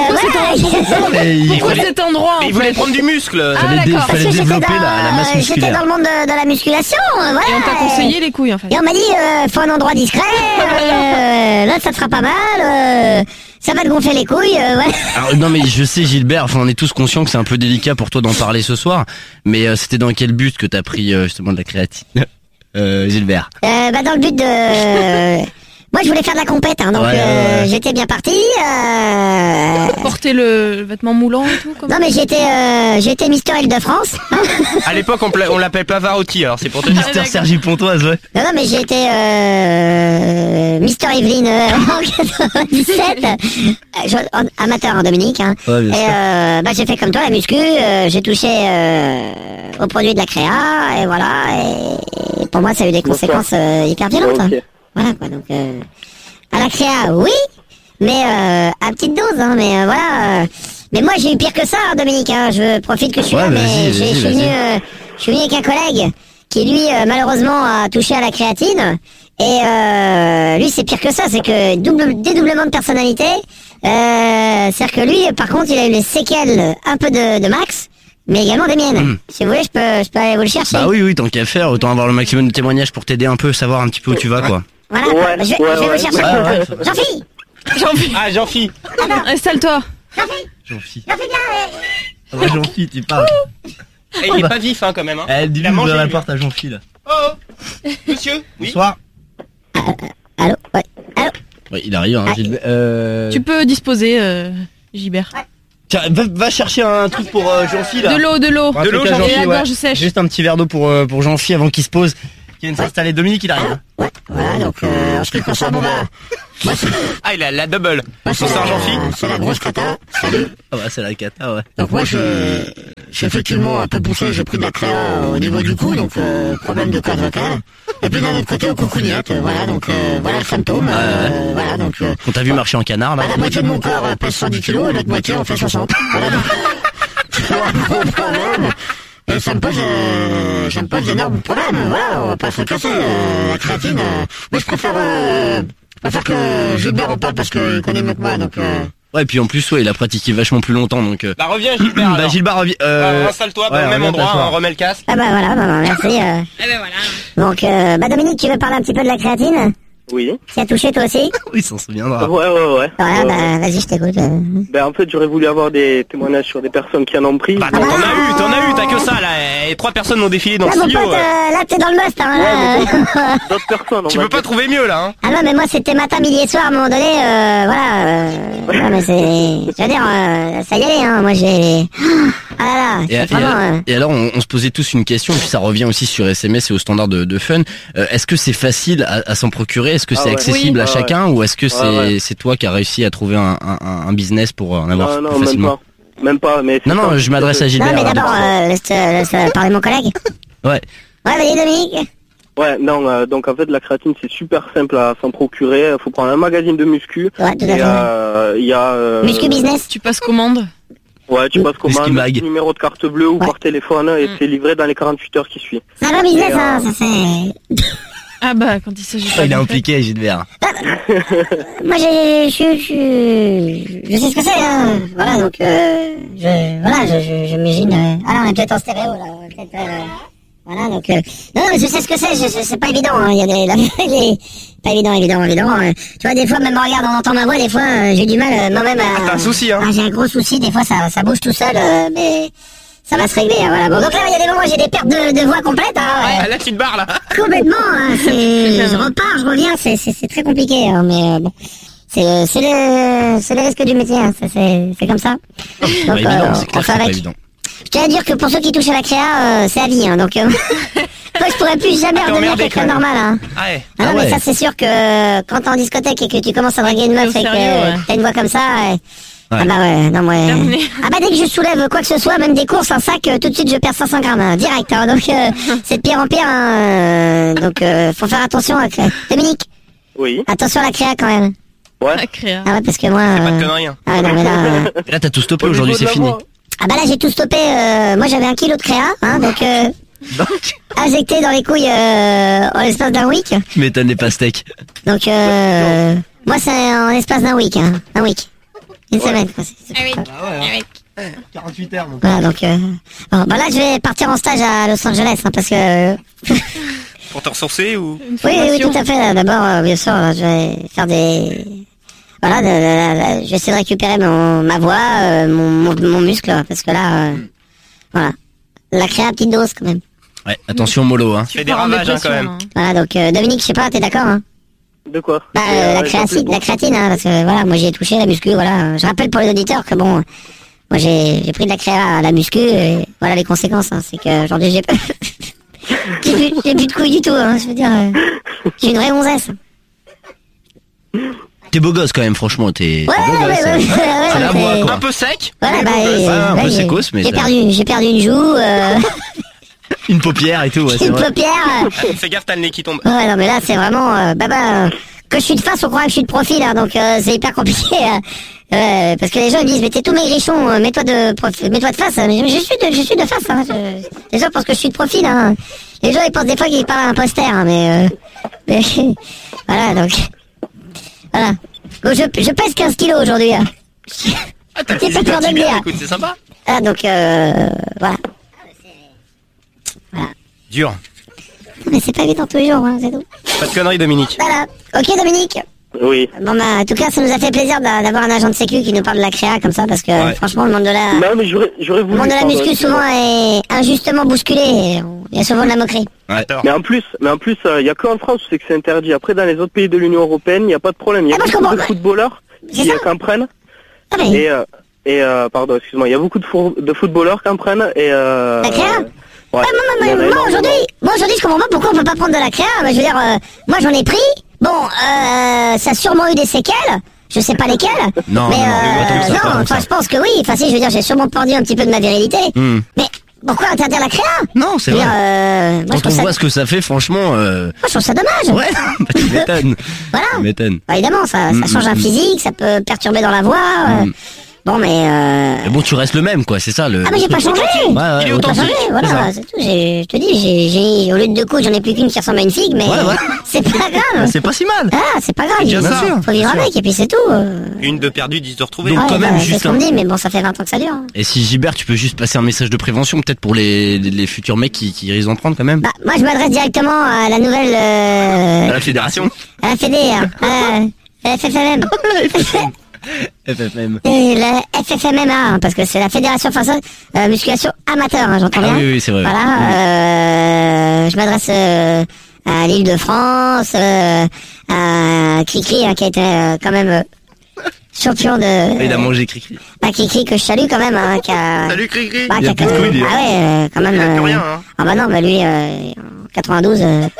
Pourquoi cet endroit, il voulait prendre du muscle. Fallait développer la masse musculaire. J'étais dans le monde de la musculation, voilà. Et on t'a conseillé les couilles, en fait. Et on m'a dit, faut un endroit discret, là, ça te fera pas mal, ça va te gonfler les couilles, ouais. Alors, non, mais je sais, Gilbert, enfin, on est tous conscients que c'est un peu délicat pour toi d'en parler ce soir, mais c'était dans quel but que t'as pris, justement, de la créatine, Gilbert? Bah, dans le but de... Moi, je voulais faire de la compète, hein, donc j'étais bien parti. Porter le vêtement moulant et tout, comme non, mais j'ai été Mister Île-de-France. À l'époque, on l'appelle Pavarotti, alors c'est pour te dire. Mister Sergi Pontoise, ouais. Non, mais j'ai été Mister Yveline en 97. Amateur, hein, Dominique. Hein. Ouais, et bah, j'ai fait comme toi la muscu. J'ai touché aux produits de la créa, et voilà. Et pour moi, ça a eu des conséquences hyper violentes. Okay. Voilà quoi, donc à la créa, oui, mais à petite dose, hein, mais voilà. Mais moi j'ai eu pire que ça, hein, Dominique. Hein, je profite que je suis là, mais je suis venu avec un collègue qui lui malheureusement a touché à la créatine Et lui, c'est pire que ça, c'est que dédoublement de personnalité. C'est-à-dire que lui, par contre, il a eu les séquelles un peu de Max, mais également des miennes. Si vous voulez, je peux aller vous le chercher. Bah oui, tant qu'à faire, autant avoir le maximum de témoignages pour t'aider un peu, savoir un petit peu où tu vas, quoi. Voilà, je vais vous le chercher. Jean-Phi. Ah, Jean-Phi. Installe-toi. Jean-Phi. Jean-Phi, Jean-Phi, tu parles. Et il est pas vif, quand même, dis-lui ouvrir la porte à Jean-Phi, là. Oh monsieur. Oui. Bonsoir. Allô. Ouais. Allô. Ouais, il arrive, Gilbert. Tu peux disposer, Gilbert. Tiens, va chercher un truc pour Jean-Phi, là. De l'eau. De l'eau, Jean-Phi, et la gorge sèche. Juste un petit verre d'eau pour Jean-Phi avant qu'il se pose. Qui vient de s'installer. Dominique, il arrive. Ouais, voilà, donc, en ce qui concerne, Ah, il a la double. Bonsoir, Jean-Phi. C'est la grosse cata. Salut. Ah bah, c'est la cata, ouais. Donc moi, j'ai effectivement un peu poussé, j'ai pris de la créa au niveau du cou, donc problème de corde vocale. Et puis d'un autre côté, au coucougnette, voilà, donc voilà le symptôme. Voilà, donc... On t'a vu marcher en canard, là. La moitié de mon corps pèse 110 kilos, et l'autre moitié en fait 60. Voilà, donc... C'est un gros problème. Et ça me pose d'énormes problèmes, voilà, on va pas se casser, la créatine, mais je préfère que Gilbert en parle parce qu'il connaît mieux que moi, donc Ouais, et puis en plus, il a pratiqué vachement plus longtemps, donc... Bah reviens, Gilbert. Bah Gilbert, reviens... installe-toi au même endroit, on remet le casque. Ah bah voilà, merci. Eh ben voilà. Donc, Dominique, tu veux parler un petit peu de la créatine ? Oui. Tu as touché toi aussi ? Oui, s'en souviendra. Ouais. Voilà, vas-y, je t'écoute. Ben en fait, j'aurais voulu avoir des témoignages sur des personnes qui en ont pris. Bah t'en as eu, t'as que ça là. Et 3 personnes ont défilé dans le studio. Mon pote, là t'es dans le must, hein, là. D'autres personnes. Tu peux pas trouver mieux là, hein. Ah non, mais moi c'était matin, midi et soir, à un moment donné, voilà. Non, mais c'est... Je veux dire, ça y allait, hein, moi j'ai... Ah là là, et alors, on se posait tous une question, puis ça revient aussi sur SMS et au standard de fun. Est-ce que c'est facile à s'en procurer ? Est-ce que c'est accessible à chacun ou est-ce que c'est toi qui as réussi à trouver un business pour en avoir plus facilement ? Même pas, mais... Non, je m'adresse à Gilbert. Non, mais d'abord, laisse parler mon collègue. Ouais. Ouais, vas-y, Dominique. Ouais, non, donc en fait, la créatine, c'est super simple à s'en procurer. Faut prendre un magazine de muscu. Ouais, tout à fait. Il y a... Muscu Business. Tu passes commande. Ouais, tu passes commande, numéro de carte bleue ou par téléphone et c'est livré dans les 48 heures qui suivent. C'est un bon business, hein, ça fait... Ah bah, quand il s'agit pas... Il est impliqué, Gilbert. Moi, je sais ce que c'est, hein. Voilà, donc, j'imagine... Ah non, on est peut-être en stéréo, là. Voilà, donc... Non, mais je sais ce que c'est pas évident, hein. Il y a des... Pas évident. Tu vois, des fois, même en regardant, on entend ma voix, des fois, j'ai du mal, moi-même à... T'as un souci, hein. J'ai un gros souci, des fois, ça bouge tout seul, mais... Ça va se régler, hein, voilà. Bon, donc là, il y a des moments où j'ai des pertes de voix complètes, hein. Ouais, là, tu te barres, là. Complètement, hein, je repars, je reviens, c'est très compliqué, hein, mais bon. C'est le risque du métier, hein, c'est comme ça. Donc, évident, c'est clair, c'est pas évident. Je tiens à dire que pour ceux qui touchent à la créa, c'est à vie, hein, donc, moi, je pourrais plus jamais redevenir quelqu'un de normal, hein. Ah non, mais ça, c'est sûr que quand t'es en discothèque et que tu commences à draguer une meuf et que t'as une voix comme ça, ah bah ouais, non ouais. Ah bah dès que je soulève quoi que ce soit, même des courses, un sac, tout de suite je perds 500 grammes, hein, direct, hein, donc c'est de pire en pire, hein, donc faut faire attention à créa. Dominique. Oui. Attention à la créa quand même. Ouais. La créa. Ah ouais, parce que moi... C'est pas de conneries, hein. Ah non mais là... Là t'as tout stoppé aujourd'hui, c'est fini. Ah bah là j'ai tout stoppé, moi j'avais 1 kilo de créa, hein, donc injecté dans les couilles en l'espace d'un week. Tu m'étonnes des pastèques. Donc moi c'est en l'espace d'un week, hein, un week. Une semaine, quoi. Ah ouais, 48 heures, donc. Voilà, donc, bon, bah là, je vais partir en stage à Los Angeles, hein, parce que... Pour te ressourcer ou... Oui, tout à fait. D'abord, bien sûr, je vais faire des... Voilà, je vais essayer de récupérer ma voix, mon muscle, parce que là, voilà. La créa à petite dose, quand même. Ouais, attention, mollo, hein. Tu fais des ravages, hein, quand même. Voilà, donc, Dominique, je sais pas, t'es d'accord, hein? De quoi? Bah, la créatine, hein, parce que voilà, moi j'ai touché la muscu, voilà. Je rappelle pour les auditeurs que bon, moi j'ai pris de la créa à la muscu, et voilà les conséquences, hein, c'est que aujourd'hui j'ai plus de couilles du tout, hein, je veux dire, j'ai une vraie onzesse. T'es beau gosse quand même, franchement, t'es beau gosse. C'est la voix, quoi. Un peu sec. Voilà, un peu sécos, mais... J'ai perdu une joue, une paupière et tout, ouais, c'est une vrai. paupière. Fais gaffe, t'as le nez qui tombe. Ouais, non, mais là, c'est vraiment, que je suis de face, on croit que je suis de profil, hein, donc, c'est hyper compliqué, parce que les gens, ils disent, mais t'es tout maigrichon, mets-toi de face, mais je suis de face, hein, les gens pensent que je suis de profil, hein. Les gens, ils pensent des fois qu'ils parlent à un poster, hein, mais, Mais, voilà, donc... Voilà. Bon, je pèse 15 kilos aujourd'hui. Hein. T'es pas peur de le dire. Écoute, c'est sympa. Ah, donc, voilà. Voilà. Dur. Mais c'est pas évident tous les jours, hein, c'est tout. Pas de conneries, Dominique. Voilà. Ok, Dominique. Oui. Bon, bah, en tout cas, ça nous a fait plaisir d'avoir un agent de sécu qui nous parle de la créa comme ça, parce que franchement, le monde de la... Non, mais j'aurais voulu... Le monde de la muscu, souvent, est injustement bousculé. Et il y a souvent de la moquerie. Ouais. Mais en plus, il y a qu'en France où c'est que c'est interdit. Après, dans les autres pays de l'Union Européenne, il n'y a pas de problème. Il y a beaucoup de footballeurs qui en prennent. Ah, mais... pardon, excuse-moi, il y a beaucoup de footballeurs qui en prennent et La créa? Ouais. Moi aujourd'hui, je comprends pas pourquoi on peut pas prendre de la créa. Je veux dire, moi j'en ai pris. Bon, ça a sûrement eu des séquelles. Je sais pas lesquelles. Non, je pense que oui. Enfin, si, je veux dire, j'ai sûrement perdu un petit peu de ma virilité. Mais pourquoi interdire la créa? Non, c'est vrai. Quand on voit ce que ça fait, franchement... Moi, je trouve ça dommage. Ouais, bah, tu m'étonnes. Voilà. Tu m'étonnes. Bah, évidemment, ça change un physique, ça peut perturber dans la voix. Bon, mais bon, tu restes le même, quoi, c'est ça le... Ah, mais j'ai pas changé. Il est authentique. Voilà, c'est tout. Je te dis, j'ai au lieu de 2 coudes, j'en ai plus qu'une qui ressemble à une figue, mais c'est pas grave. C'est pas si mal. Ah, c'est pas grave. Bien sûr. Faut vivre avec, et puis c'est tout. Une de perdue, 10 de retrouvée. Donc, quand même, c'est ce qu'on me dit, mais bon, ça fait 20 ans que ça dure. Et si Gilbert, tu peux juste passer un message de prévention, peut-être pour les futurs mecs qui risquent d'en prendre quand même. Bah, moi, je m'adresse directement à la nouvelle... À la fédération. À la fédé, à la FFMM. FFM. Et la FFMMA, parce que c'est la Fédération Française Musculation Amateur, hein, j'entends bien. Oui, c'est vrai. Voilà, je m'adresse à l'Île-de-France, à Cricri, qui a été quand même champion de... Il a mangé Cricri. Bah, Cricri, que je salue quand même, hein, qui a... Salut Cricri. Bah, il a plus de couilles, ah ouais, quand même... Il a plus rien, hein. Ah bah non, bah lui, en 92...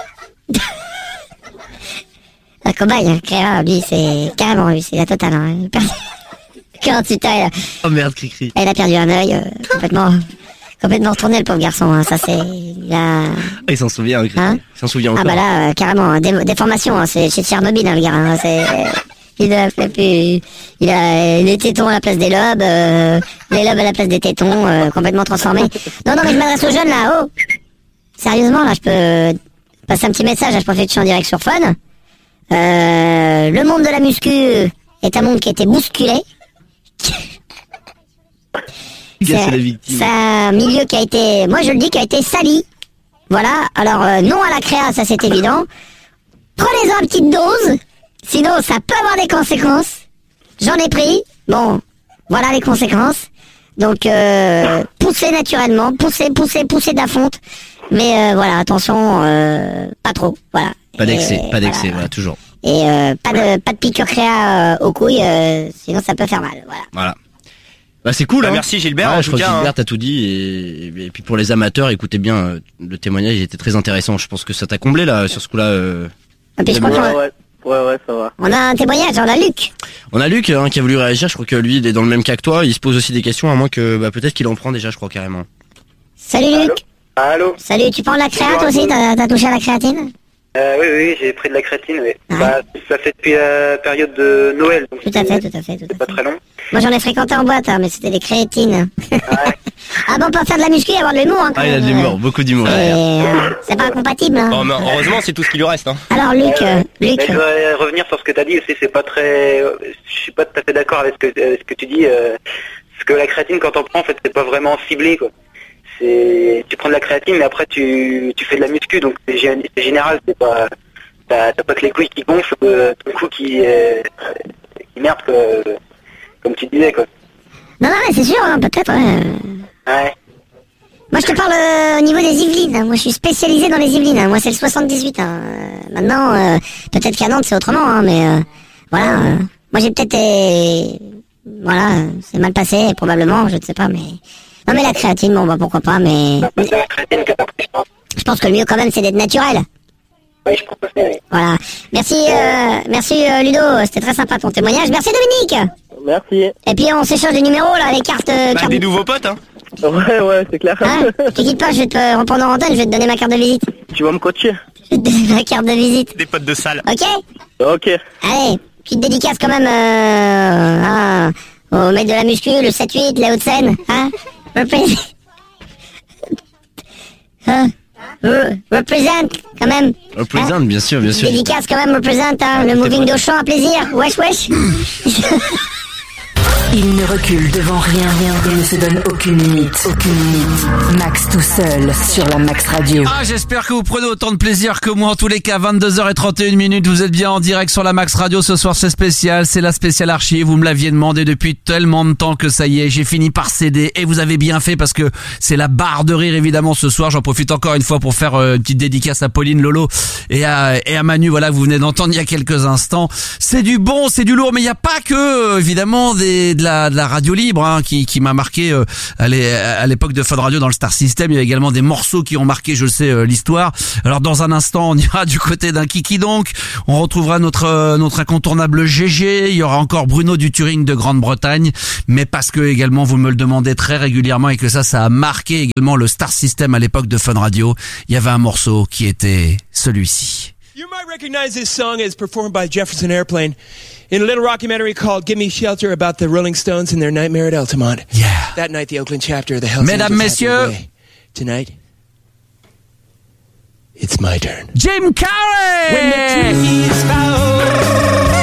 Un cobaye, hein, Créa, lui, c'est carrément, lui, c'est la totale. Hein. 48 ans, oh merde, Cricri. Il a perdu un œil, complètement retourné, le pauvre garçon. Hein. Ça, c'est... Il s'en souvient, Cricri. Hein, il s'en souvient encore. Ah bah là, carrément, déformation, hein, c'est chez Tchernobyl, hein, le gars. Hein, il a fait plus... Il a les tétons à la place des lobes, les lobes à la place des tétons, complètement transformés. Non, mais je m'adresse aux jeunes, là. Oh, sérieusement, là, je peux passer un petit message, là, je préfère que je suis en direct sur Fun. Le monde de la muscu est un monde qui a été bousculé. C'est un milieu qui a été, moi je le dis, qui a été sali. Voilà, alors non à la créa, ça c'est évident. Prenez-en une petite dose, sinon ça peut avoir des conséquences. J'en ai pris, bon, voilà les conséquences. Donc poussez naturellement, poussez d'à fonte. Mais voilà, attention, pas trop, voilà. Pas d'excès, voilà, toujours. Et pas de piqûre créa aux couilles, sinon ça peut faire mal, voilà. Bah c'est cool. Bah, hein. Merci Gilbert. Ouais, en je tout crois cas, que Gilbert t'a tout dit et puis pour les amateurs, écoutez bien le témoignage, il était très intéressant. Je pense que ça t'a comblé là sur ce coup-là. Et puis je crois ouais, ça va. On a un témoignage, on a Luc. On a Luc qui a voulu réagir. Je crois que lui, il est dans le même cas que toi. Il se pose aussi des questions, à moins que peut-être qu'il en prend déjà, je crois carrément. Salut Luc. Allô. Salut, tu prends de la créa toi aussi? T'as touché à la créatine? Oui, j'ai pris de la créatine, oui. Bah, ça fait depuis la période de Noël. Donc tout à fait. C'est pas très long. Moi j'en ai fréquenté en boîte, hein, mais c'était des créatines. Ah bon, pas faire de la muscu et avoir de l'humour. Hein, il a de l'humour, beaucoup d'humour. C'est pas incompatible. Hein. Bon, mais heureusement, c'est tout ce qui lui reste. Hein. Alors Luc, Mais je voudrais revenir sur ce que t'as dit aussi, c'est pas très... Je suis pas tout à fait d'accord avec ce que tu dis. Parce que la créatine, quand on prend, en fait, c'est pas vraiment ciblé, quoi. Tu prends de la créatine, mais après tu fais de la muscu, donc c'est général, c'est pas... T'as pas que les couilles qui gonflent, ton cou qui merde, comme tu disais, quoi. Non, mais c'est sûr, hein, peut-être, ouais. Moi, je te parle au niveau des Yvelines. Hein. Moi, je suis spécialisé dans les Yvelines. Hein. Moi, c'est le 78. Hein. Maintenant, peut-être qu'à Nantes, c'est autrement, hein, mais voilà. Moi, j'ai peut-être... voilà, c'est mal passé, probablement, je ne sais pas, mais... Non, mais la créatine, bon, bah pourquoi pas, mais... Je pense que le mieux, quand même, c'est d'être naturel. Oui, je pense aussi, oui. Voilà. Merci Ludo, c'était très sympa ton témoignage. Merci Dominique. Merci. Et puis, on s'échange des numéros, là, les cartes... des nouveaux potes, hein. Ouais, c'est clair. Hein, tu quittes pas, je vais te reprendre en antenne, je vais te donner ma carte de visite. Tu vas me coacher? Je vais te donner ma carte de visite. Des potes de salle. Ok. Allez, petite dédicace quand même au mec de la muscu, le 7-8, les Hauts-de-Seine, hein. Represent quand même. Represent, bien sûr, bien sûr. Dédicace quand même, represent, hein, le moving d'Auchan à plaisir. Wesh, wesh. Il ne recule devant rien, il ne se donne aucune limite. Max tout seul sur la Max Radio. Ah, j'espère que vous prenez autant de plaisir que moi. En tous les cas, 22h31, vous êtes bien en direct sur la Max Radio. Ce soir, c'est spécial, c'est la spéciale archive. Vous me l'aviez demandé depuis tellement de temps que ça y est, j'ai fini par céder. Et vous avez bien fait parce que c'est la barre de rire, évidemment, ce soir. J'en profite encore une fois pour faire une petite dédicace à Pauline, Lolo et à Manu, voilà, que vous venez d'entendre il y a quelques instants. C'est du bon, c'est du lourd, mais il n'y a pas que, évidemment, de la radio libre, hein, qui m'a marqué à l'époque de Fun Radio dans le Star System. Il y a également des morceaux qui ont marqué, je sais, l'histoire. Alors dans un instant, on ira du côté d'un Kiki donc. On retrouvera notre incontournable GG. Il y aura encore Bruno du Turing de Grande-Bretagne. Mais parce que également vous me le demandez très régulièrement et que ça a marqué également le Star System à l'époque de Fun Radio, il y avait un morceau qui était celui-ci. You might recognize this song as performed by Jefferson Airplane in a little rockumentary called Give Me Shelter about the Rolling Stones and their nightmare at Altamont. Yeah. That night, the Oakland chapter of the Hells Mesdames, Angels had their messieurs. way. Tonight, it's my turn. Jim Carrey! When the trees fall